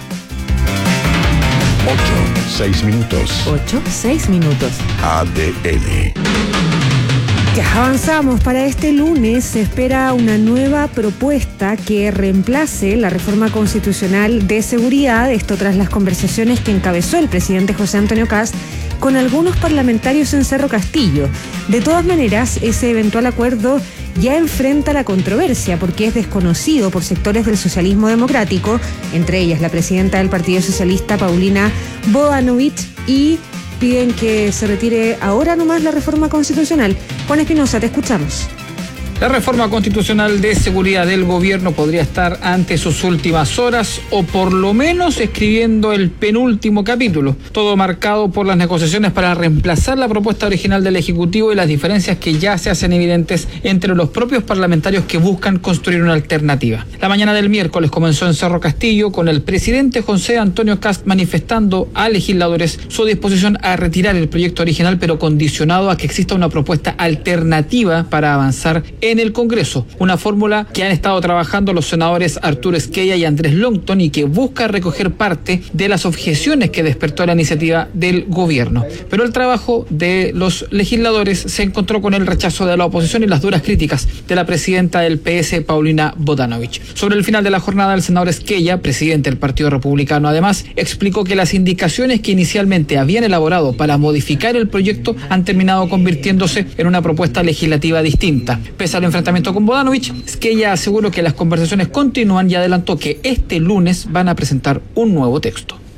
8:06 minutos. 8:06 minutos. ADN. Ya avanzamos. Para este lunes se espera una nueva propuesta que reemplace la reforma constitucional de seguridad, esto tras las conversaciones que encabezó el presidente José Antonio Kast con algunos parlamentarios en Cerro Castillo. De todas maneras, ese eventual acuerdo ya enfrenta la controversia porque es desconocido por sectores del socialismo democrático, entre ellas la presidenta del Partido Socialista, Paulina Bodanovich, y piden que se retire ahora nomás la reforma constitucional. Juan Espinosa, te escuchamos. La reforma constitucional de seguridad del gobierno podría estar ante sus últimas horas o por lo menos escribiendo el penúltimo capítulo, todo marcado por las negociaciones para reemplazar la propuesta original del Ejecutivo y las diferencias que ya se hacen evidentes entre los propios parlamentarios que buscan construir una alternativa. La mañana del miércoles comenzó en Cerro Castillo con el presidente José Antonio Kast manifestando a legisladores su disposición a retirar el proyecto original, pero condicionado a que exista una propuesta alternativa para avanzar en el Congreso, una fórmula que han estado trabajando los senadores Arturo Esquella y Andrés Longton y que busca recoger parte de las objeciones que despertó la iniciativa del gobierno. Pero el trabajo de los legisladores se encontró con el rechazo de la oposición y las duras críticas de la presidenta del PS, Paulina Bodanovich. Sobre el final de la jornada, el senador Esquella, presidente del Partido Republicano, además, explicó que las indicaciones que inicialmente habían elaborado para modificar el proyecto han terminado convirtiéndose en una propuesta legislativa distinta. Pese al enfrentamiento con Bodanovich, Esquella aseguró que las conversaciones continúan y adelantó que este lunes van a presentar un nuevo texto.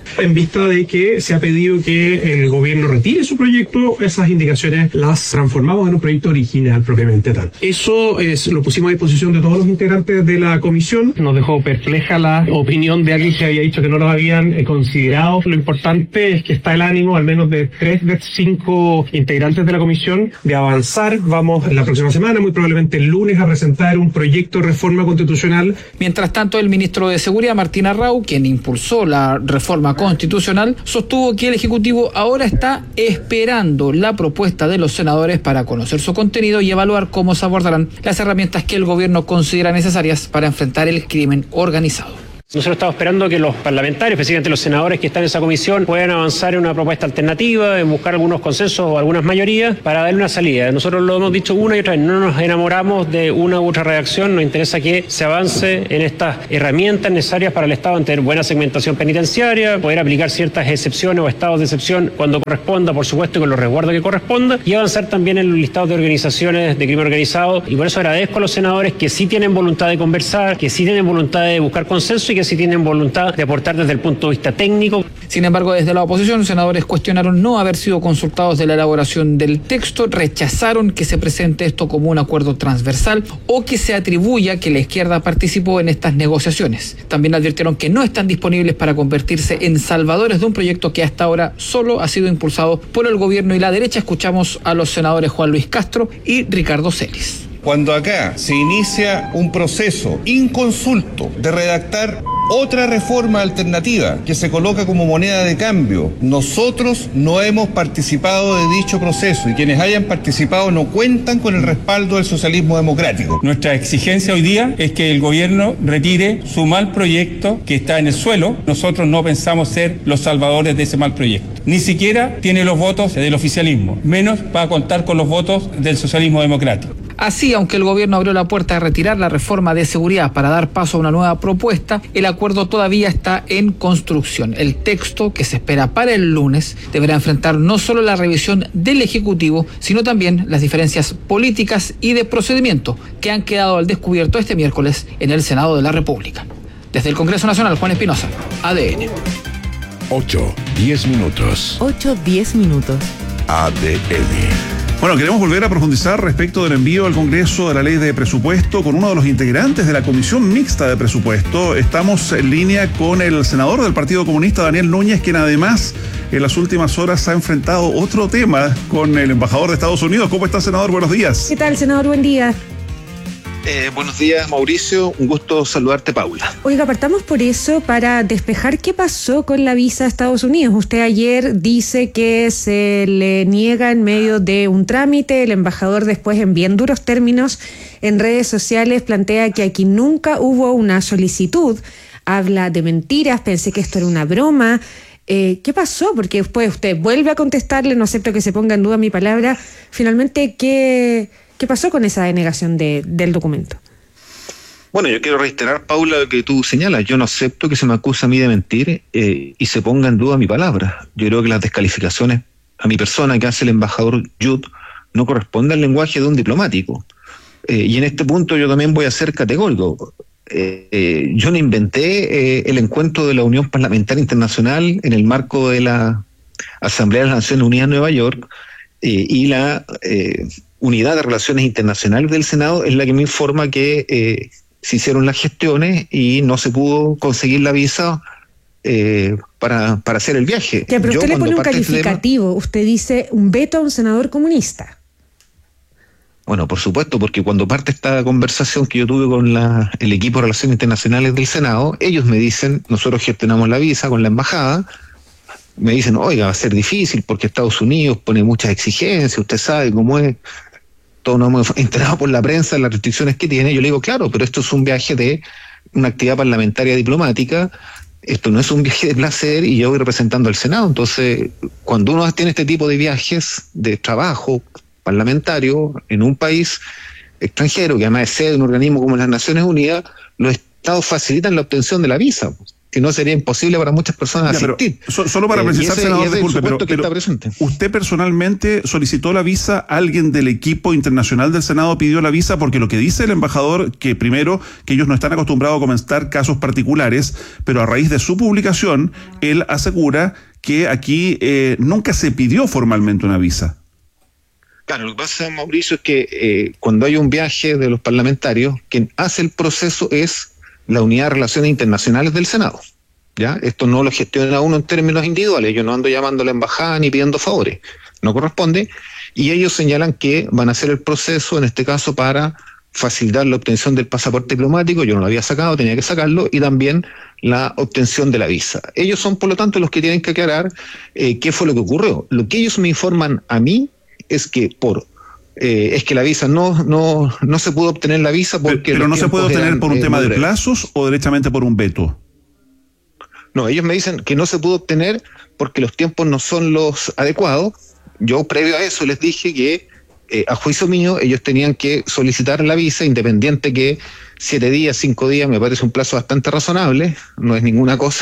En vista de que se ha pedido que el gobierno retire su proyecto, esas indicaciones las transformamos en un proyecto original propiamente tal. Eso lo pusimos a disposición de todos los integrantes de la comisión. Nos dejó perpleja la opinión de alguien que había dicho que no los habían considerado. Lo importante es que está el ánimo, al menos de 3 de 5 integrantes de la comisión, de avanzar. Vamos la próxima semana, muy probablemente el lunes, a presentar un proyecto de reforma constitucional. Mientras tanto, el ministro de Seguridad, Martín Arrau, quien impulsó la reforma constitucional, sostuvo que el Ejecutivo ahora está esperando la propuesta de los senadores para conocer su contenido y evaluar cómo se abordarán las herramientas que el gobierno considera necesarias para enfrentar el crimen organizado. Nosotros estamos esperando que los parlamentarios, especialmente los senadores que están en esa comisión, puedan avanzar en una propuesta alternativa, en buscar algunos consensos o algunas mayorías para darle una salida. Nosotros lo hemos dicho una y otra vez, no nos enamoramos de una u otra redacción, nos interesa que se avance en estas herramientas necesarias para el Estado en tener buena segmentación penitenciaria, poder aplicar ciertas excepciones o estados de excepción cuando corresponda, por supuesto, con los resguardos que corresponda, y avanzar también en los listados de organizaciones de crimen organizado. Y por eso agradezco a los senadores que sí tienen voluntad de conversar, que sí tienen voluntad de buscar consenso y que sí tienen voluntad de aportar desde el punto de vista técnico. Sin embargo, desde la oposición, senadores cuestionaron no haber sido consultados de la elaboración del texto, rechazaron que se presente esto como un acuerdo transversal o que se atribuya que la izquierda participó en estas negociaciones. También advirtieron que no están disponibles para convertirse en salvadores de un proyecto que hasta ahora solo ha sido impulsado por el gobierno y la derecha. Escuchamos a los senadores Juan Luis Castro y Ricardo Celis. Cuando acá se inicia un proceso inconsulto de redactar otra reforma alternativa que se coloca como moneda de cambio, nosotros no hemos participado de dicho proceso y quienes hayan participado no cuentan con el respaldo del socialismo democrático. Nuestra exigencia hoy día es que el gobierno retire su mal proyecto que está en el suelo. Nosotros no pensamos ser los salvadores de ese mal proyecto. Ni siquiera tiene los votos del oficialismo, menos va a contar con los votos del socialismo democrático. Así, aunque el gobierno abrió la puerta a retirar la reforma de seguridad para dar paso a una nueva propuesta, el acuerdo todavía está en construcción. El texto, que se espera para el lunes, deberá enfrentar no solo la revisión del Ejecutivo, sino también las diferencias políticas y de procedimiento que han quedado al descubierto este miércoles en el Senado de la República. Desde el Congreso Nacional, Juan Espinosa, ADN. 8:10 minutos. 8:10 minutos. ADN. Bueno, queremos volver a profundizar respecto del envío al Congreso de la ley de presupuesto con uno de los integrantes de la Comisión Mixta de Presupuesto. Estamos en línea con el senador del Partido Comunista, Daniel Núñez, quien además en las últimas horas ha enfrentado otro tema con el embajador de Estados Unidos. ¿Cómo está, senador? Buenos días. ¿Qué tal, senador? Buen día. Buenos días, Mauricio. Un gusto saludarte, Paula. Oiga, partamos por eso para despejar qué pasó con la visa a Estados Unidos. Usted ayer dice que se le niega en medio de un trámite. El embajador después, en bien duros términos, en redes sociales plantea que aquí nunca hubo una solicitud. Habla de mentiras, pensé que esto era una broma. ¿Qué pasó? Porque después usted vuelve a contestarle, no acepto que se ponga en duda mi palabra. Finalmente, ¿Qué pasó con esa denegación del documento? Bueno, yo quiero reiterar, Paula, lo que tú señalas. Yo no acepto que se me acuse a mí de mentir y se ponga en duda mi palabra. Yo creo que las descalificaciones a mi persona que hace el embajador Yud no corresponden al lenguaje de un diplomático. Y en este punto yo también voy a ser categórico. Yo no inventé el encuentro de la Unión Parlamentaria Internacional en el marco de la Asamblea de las Naciones Unidas en Nueva York y la Unidad de Relaciones Internacionales del Senado es la que me informa que se hicieron las gestiones y no se pudo conseguir la visa para hacer el viaje. Ya, pero usted le pone un calificativo, usted dice un veto a un senador comunista. Bueno, por supuesto, porque cuando parte esta conversación que yo tuve con el equipo de Relaciones Internacionales del Senado, ellos me dicen, nosotros gestionamos la visa con la embajada, me dicen, oiga, va a ser difícil porque Estados Unidos pone muchas exigencias, usted sabe cómo es, todos nos hemos enterado por la prensa las restricciones que tiene. Yo le digo, claro, pero esto es un viaje de una actividad parlamentaria diplomática, esto no es un viaje de placer y yo voy representando al Senado. Entonces, cuando uno tiene este tipo de viajes de trabajo parlamentario en un país extranjero, que además es sede de un organismo como las Naciones Unidas, estados facilitan la obtención de la visa, que no sería imposible para muchas personas asistir. Solo para precisar, senador, disculpe, pero ¿usted personalmente solicitó la visa? ¿Alguien del equipo internacional del Senado pidió la visa? Porque lo que dice el embajador, que primero, que ellos no están acostumbrados a comentar casos particulares, pero a raíz de su publicación, él asegura que aquí nunca se pidió formalmente una visa. Claro, lo que pasa, Mauricio, es que cuando hay un viaje de los parlamentarios, quien hace el proceso es la Unidad de Relaciones Internacionales del Senado. ¿Ya? Esto no lo gestiona uno en términos individuales. Yo no ando llamando a la embajada ni pidiendo favores. No corresponde. Y ellos señalan que van a hacer el proceso, en este caso, para facilitar la obtención del pasaporte diplomático. Yo no lo había sacado, tenía que sacarlo. Y también la obtención de la visa. Ellos son, por lo tanto, los que tienen que aclarar qué fue lo que ocurrió. Lo que ellos me informan a mí es que la visa no se pudo obtener la visa porque... Pero no se puede obtener por un tema de plazos o derechamente por un veto. No, ellos me dicen que no se pudo obtener porque los tiempos no son los adecuados. Yo previo a eso les dije que a juicio mío ellos tenían que solicitar la visa, independiente que 7 días, 5 días me parece un plazo bastante razonable, no es ninguna cosa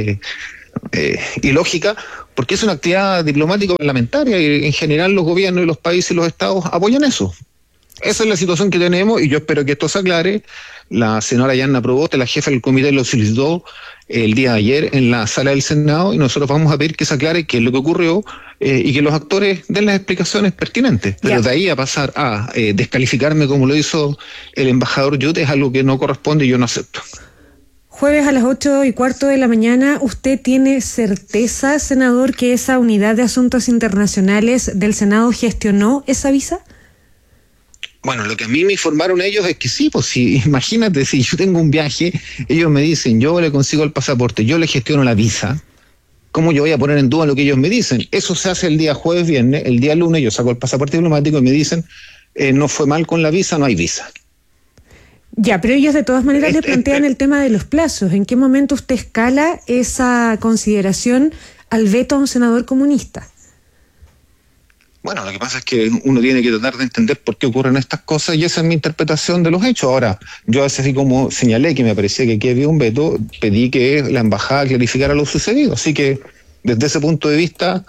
ilógica, porque es una actividad diplomática parlamentaria y en general los gobiernos y los países y los estados apoyan eso. Esa es la situación que tenemos y yo espero que esto se aclare. La senadora Yanna Proboste, la jefa del comité, lo solicitó el día de ayer en la sala del Senado y nosotros vamos a pedir que se aclare qué es lo que ocurrió y que los actores den las explicaciones pertinentes. Pero de ahí a pasar a descalificarme como lo hizo el embajador Yut es algo que no corresponde y yo no acepto. Jueves a las 8:15 de la mañana, ¿usted tiene certeza, senador, que esa unidad de asuntos internacionales del Senado gestionó esa visa? Bueno, lo que a mí me informaron ellos es que sí, pues si, imagínate, si yo tengo un viaje, ellos me dicen, yo le consigo el pasaporte, yo le gestiono la visa, ¿cómo yo voy a poner en duda lo que ellos me dicen? Eso se hace el día jueves, viernes, el día lunes yo saco el pasaporte diplomático y me dicen, no fue mal con la visa, no hay visa. Ya, pero ellos de todas maneras le plantean el tema de los plazos. ¿En qué momento usted escala esa consideración al veto a un senador comunista? Bueno, lo que pasa es que uno tiene que tratar de entender por qué ocurren estas cosas y esa es mi interpretación de los hechos. Ahora, yo así como señalé que me parecía que aquí había un veto, pedí que la embajada clarificara lo sucedido. Así que, desde ese punto de vista,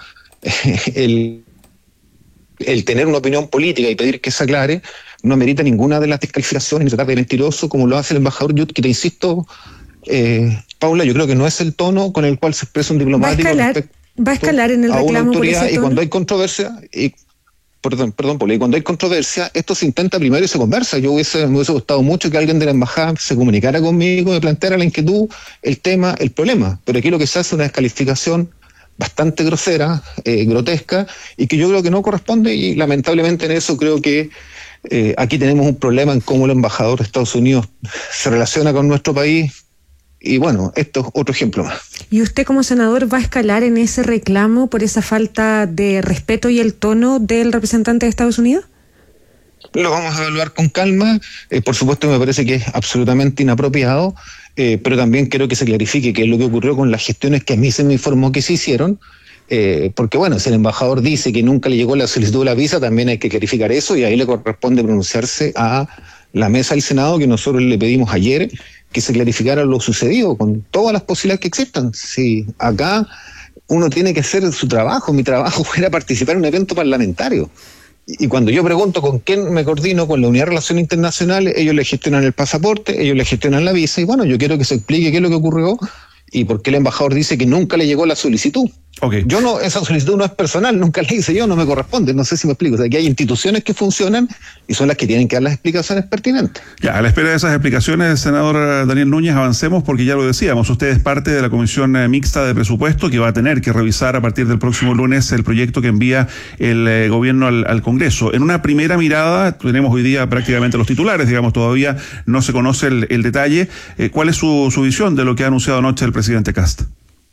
el tener una opinión política y pedir que se aclare no merita ninguna de las descalificaciones ni tratar de mentiroso como lo hace el embajador Yut, que te insisto, Paula, yo creo que no es el tono con el cual se expresa un diplomático. Va a escalar en el reclamo por ese tono. Y cuando hay controversia, Paula, y cuando hay controversia, esto se intenta primero y se conversa. Me hubiese gustado mucho que alguien de la embajada se comunicara conmigo, me planteara la inquietud, el tema, el problema. Pero aquí lo que se hace es una descalificación bastante grosera, grotesca, y que yo creo que no corresponde, y lamentablemente en eso creo que aquí tenemos un problema en cómo el embajador de Estados Unidos se relaciona con nuestro país, y bueno, esto es otro ejemplo más. ¿Y usted como senador va a escalar en ese reclamo por esa falta de respeto y el tono del representante de Estados Unidos? Lo vamos a evaluar con calma, por supuesto me parece que es absolutamente inapropiado, pero también quiero que se clarifique qué es lo que ocurrió con las gestiones que a mí se me informó que se hicieron, porque bueno, si el embajador dice que nunca le llegó la solicitud de la visa, también hay que clarificar eso y ahí le corresponde pronunciarse a la mesa del Senado, que nosotros le pedimos ayer que se clarificara lo sucedido con todas las posibilidades que existan. Si acá uno tiene que hacer su trabajo, mi trabajo era participar en un evento parlamentario. Y cuando yo pregunto con quién me coordino, con la Unidad de Relaciones Internacionales, ellos le gestionan el pasaporte, ellos le gestionan la visa, y bueno, yo quiero que se explique qué es lo que ocurrió y por qué el embajador dice que nunca le llegó la solicitud. Okay. Yo no, esa solicitud no es personal, nunca la hice yo, no me corresponde, no sé si me explico. O sea, que hay instituciones que funcionan y son las que tienen que dar las explicaciones pertinentes. Ya, a la espera de esas explicaciones, senador Daniel Núñez, avancemos porque ya lo decíamos, usted es parte de la Comisión Mixta de Presupuesto que va a tener que revisar a partir del próximo lunes el proyecto que envía el gobierno al Congreso. En una primera mirada, tenemos hoy día prácticamente los titulares, digamos, todavía no se conoce el detalle. ¿Cuál es su visión de lo que ha anunciado anoche el presidente Kast?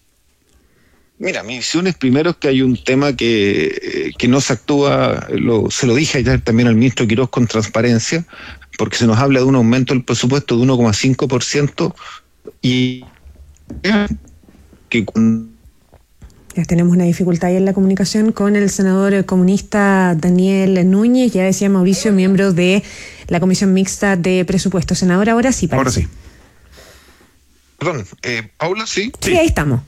Mira, mi visión es primero que hay un tema que no se actúa, se lo dije ayer también al ministro Quiroz con transparencia, porque se nos habla de un aumento del presupuesto de 1,5% y que ya tenemos una dificultad ahí en la comunicación con el senador comunista Daniel Núñez, ya decía Mauricio, miembro de la Comisión Mixta de Presupuesto. Senador, ahora sí parece. Ahora sí. Perdón, Paula, ¿sí? Sí, ahí estamos.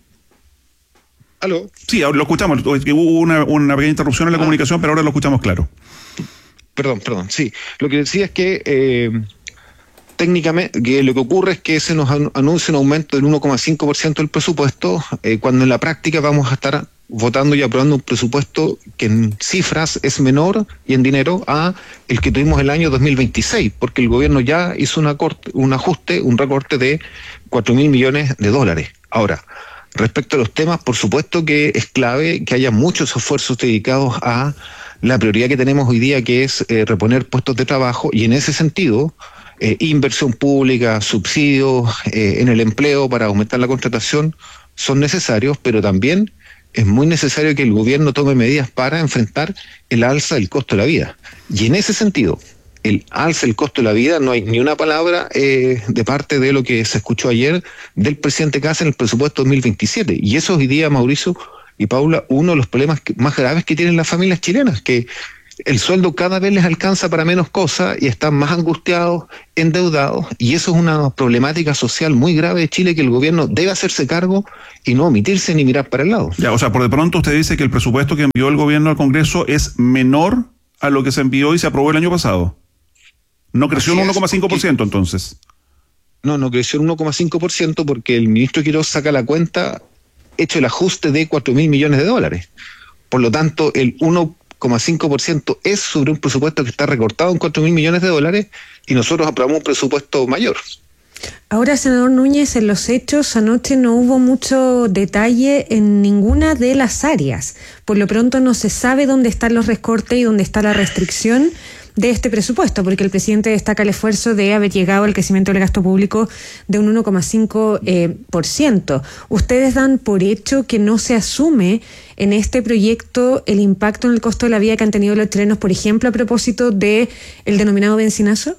¿Aló? Sí, lo escuchamos. Hubo una pequeña interrupción en la comunicación, pero ahora lo escuchamos claro. Perdón, sí. Lo que decía es que técnicamente que lo que ocurre es que se nos anuncia un aumento del 1,5% del presupuesto, cuando en la práctica vamos a estar votando y aprobando un presupuesto que en cifras es menor y en dinero a el que tuvimos el año 2026, porque el gobierno ya hizo un recorte de 4.000 millones de dólares. Ahora, respecto a los temas, por supuesto que es clave que haya muchos esfuerzos dedicados a la prioridad que tenemos hoy día, que es reponer puestos de trabajo, y en ese sentido, inversión pública, subsidios en el empleo para aumentar la contratación son necesarios, pero también es muy necesario que el gobierno tome medidas para enfrentar el alza del costo de la vida. Y en ese sentido, el alza del costo de la vida, no hay ni una palabra de parte de lo que se escuchó ayer del presidente Kast en el presupuesto 2027. Y eso hoy día, Mauricio y Paula, uno de los problemas más graves que tienen las familias chilenas, que el sueldo cada vez les alcanza para menos cosas y están más angustiados, endeudados, y eso es una problemática social muy grave de Chile que el gobierno debe hacerse cargo y no omitirse ni mirar para el lado. Ya, o sea, por de pronto usted dice que el presupuesto que envió el gobierno al Congreso es menor a lo que se envió y se aprobó el año pasado. ¿No creció en 1,5% entonces? No creció en 1,5% porque el ministro Quirós saca la cuenta hecho el ajuste de 4.000 millones de dólares. Por lo tanto, el 1,5% es sobre un presupuesto que está recortado en 4.000 millones de dólares y nosotros aprobamos un presupuesto mayor. Ahora, senador Núñez, en los hechos anoche no hubo mucho detalle en ninguna de las áreas. Por lo pronto no se sabe dónde están los recortes y dónde está la restricción de este presupuesto, porque el presidente destaca el esfuerzo de haber llegado al crecimiento del gasto público de un 1,5%. ¿Ustedes dan por hecho que no se asume en este proyecto el impacto en el costo de la vida que han tenido los chilenos, por ejemplo, a propósito de el denominado benzinazo?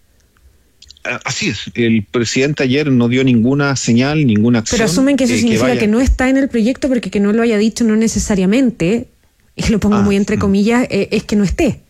Así es, el presidente ayer no dio ninguna señal, ninguna acción. Pero asumen que eso significa que no está en el proyecto, porque que no lo haya dicho no necesariamente, y lo pongo muy entre comillas, es que no esté.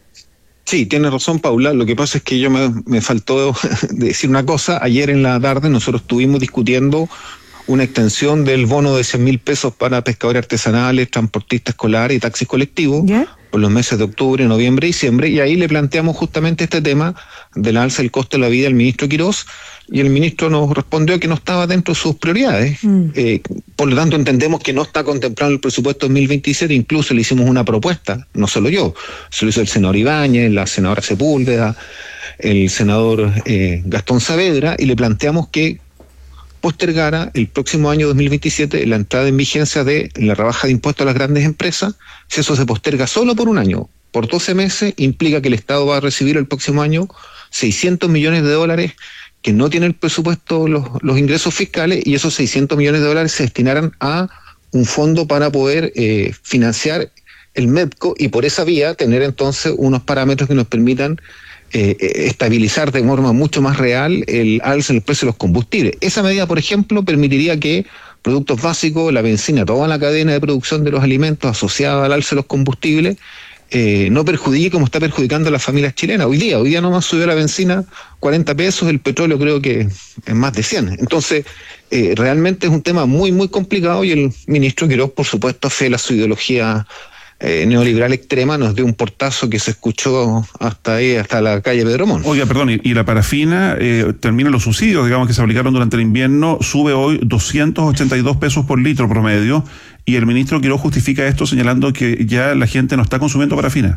Sí, tiene razón, Paula. Lo que pasa es que yo me faltó decir una cosa. Ayer en la tarde nosotros estuvimos discutiendo una extensión del bono de 100.000 pesos para pescadores artesanales, transportistas escolares y taxis colectivos por los meses de octubre, noviembre y diciembre, y ahí le planteamos justamente este tema del alza del costo de la vida al ministro Quirós, y el ministro nos respondió que no estaba dentro de sus prioridades. Por lo tanto, entendemos que no está contemplado en el presupuesto 2027. Incluso le hicimos una propuesta, no solo yo, se lo hizo el senador Ibáñez, la senadora Sepúlveda, el senador Gastón Saavedra, y le planteamos que postergara el próximo año 2027 la entrada en vigencia de la rebaja de impuestos a las grandes empresas. Si eso se posterga solo por un año, por 12 meses, implica que el Estado va a recibir el próximo año 600 millones de dólares que no tiene el presupuesto, los ingresos fiscales, y esos 600 millones de dólares se destinarán a un fondo para poder financiar el MEPCO y por esa vía tener entonces unos parámetros que nos permitan estabilizar de forma mucho más real el alza en el precio de los combustibles. Esa medida, por ejemplo, permitiría que productos básicos, la benzina, toda la cadena de producción de los alimentos asociada al alza de los combustibles, no perjudique como está perjudicando a las familias chilenas. Hoy día nomás subió la benzina 40 pesos, el petróleo creo que es más de 100. Entonces, realmente es un tema muy, muy complicado y el ministro Quirós, por supuesto, afela su ideología neoliberal extrema, nos dio un portazo que se escuchó hasta la calle Pedro Montt. Oiga, perdón, y la parafina, terminan los subsidios, digamos, que se aplicaron durante el invierno, sube hoy 282 pesos por litro promedio, y el ministro Quirós justifica esto señalando que ya la gente no está consumiendo parafina.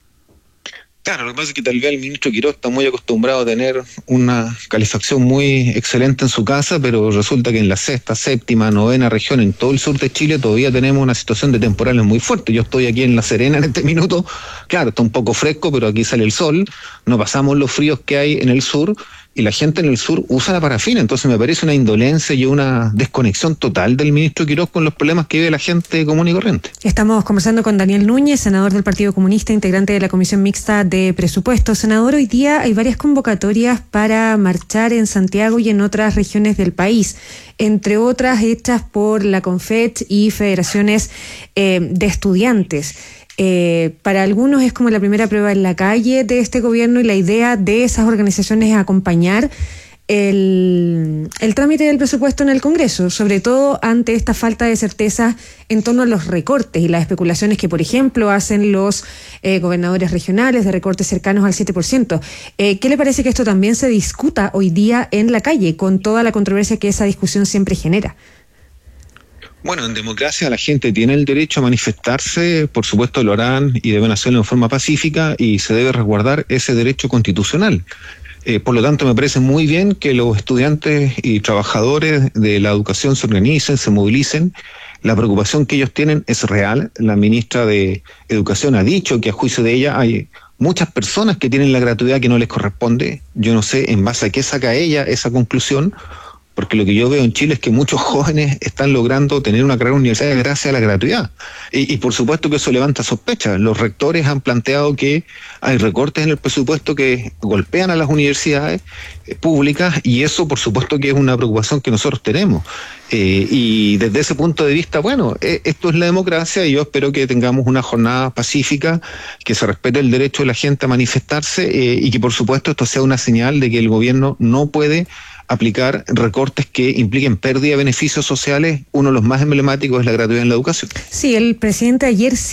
Claro, lo que pasa es que tal vez el ministro Quirós está muy acostumbrado a tener una calefacción muy excelente en su casa, pero resulta que en la sexta, séptima, novena región, en todo el sur de Chile, todavía tenemos una situación de temporales muy fuerte. Yo estoy aquí en La Serena en este minuto, claro, está un poco fresco, pero aquí sale el sol, no pasamos los fríos que hay en el sur, y la gente en el sur usa la parafina. Entonces me parece una indolencia y una desconexión total del ministro Quirós con los problemas que vive la gente común y corriente. Estamos conversando con Daniel Núñez, senador del Partido Comunista, integrante de la Comisión Mixta de Presupuestos. Senador, hoy día hay varias convocatorias para marchar en Santiago y en otras regiones del país, entre otras hechas por la CONFECH y federaciones de estudiantes. Para algunos es como la primera prueba en la calle de este gobierno, y la idea de esas organizaciones es acompañar el trámite del presupuesto en el Congreso, sobre todo ante esta falta de certeza en torno a los recortes y las especulaciones que, por ejemplo, hacen los gobernadores regionales de recortes cercanos al 7%. ¿Qué le parece que esto también se discuta hoy día en la calle, con toda la controversia que esa discusión siempre genera? Bueno, en democracia la gente tiene el derecho a manifestarse, por supuesto lo harán y deben hacerlo en forma pacífica y se debe resguardar ese derecho constitucional. Por lo tanto, me parece muy bien que los estudiantes y trabajadores de la educación se organicen, se movilicen. La preocupación que ellos tienen es real. La ministra de Educación ha dicho que a juicio de ella hay muchas personas que tienen la gratuidad que no les corresponde. Yo no sé en base a qué saca ella esa conclusión, porque lo que yo veo en Chile es que muchos jóvenes están logrando tener una carrera universitaria gracias a la gratuidad. Y por supuesto que eso levanta sospechas. Los rectores han planteado que hay recortes en el presupuesto que golpean a las universidades públicas y eso por supuesto que es una preocupación que nosotros tenemos. Y desde ese punto de vista, bueno, esto es la democracia y yo espero que tengamos una jornada pacífica, que se respete el derecho de la gente a manifestarse y que por supuesto esto sea una señal de que el gobierno no puede aplicar recortes que impliquen pérdida de beneficios sociales. Uno de los más emblemáticos es la gratuidad en la educación. Sí, el presidente ayer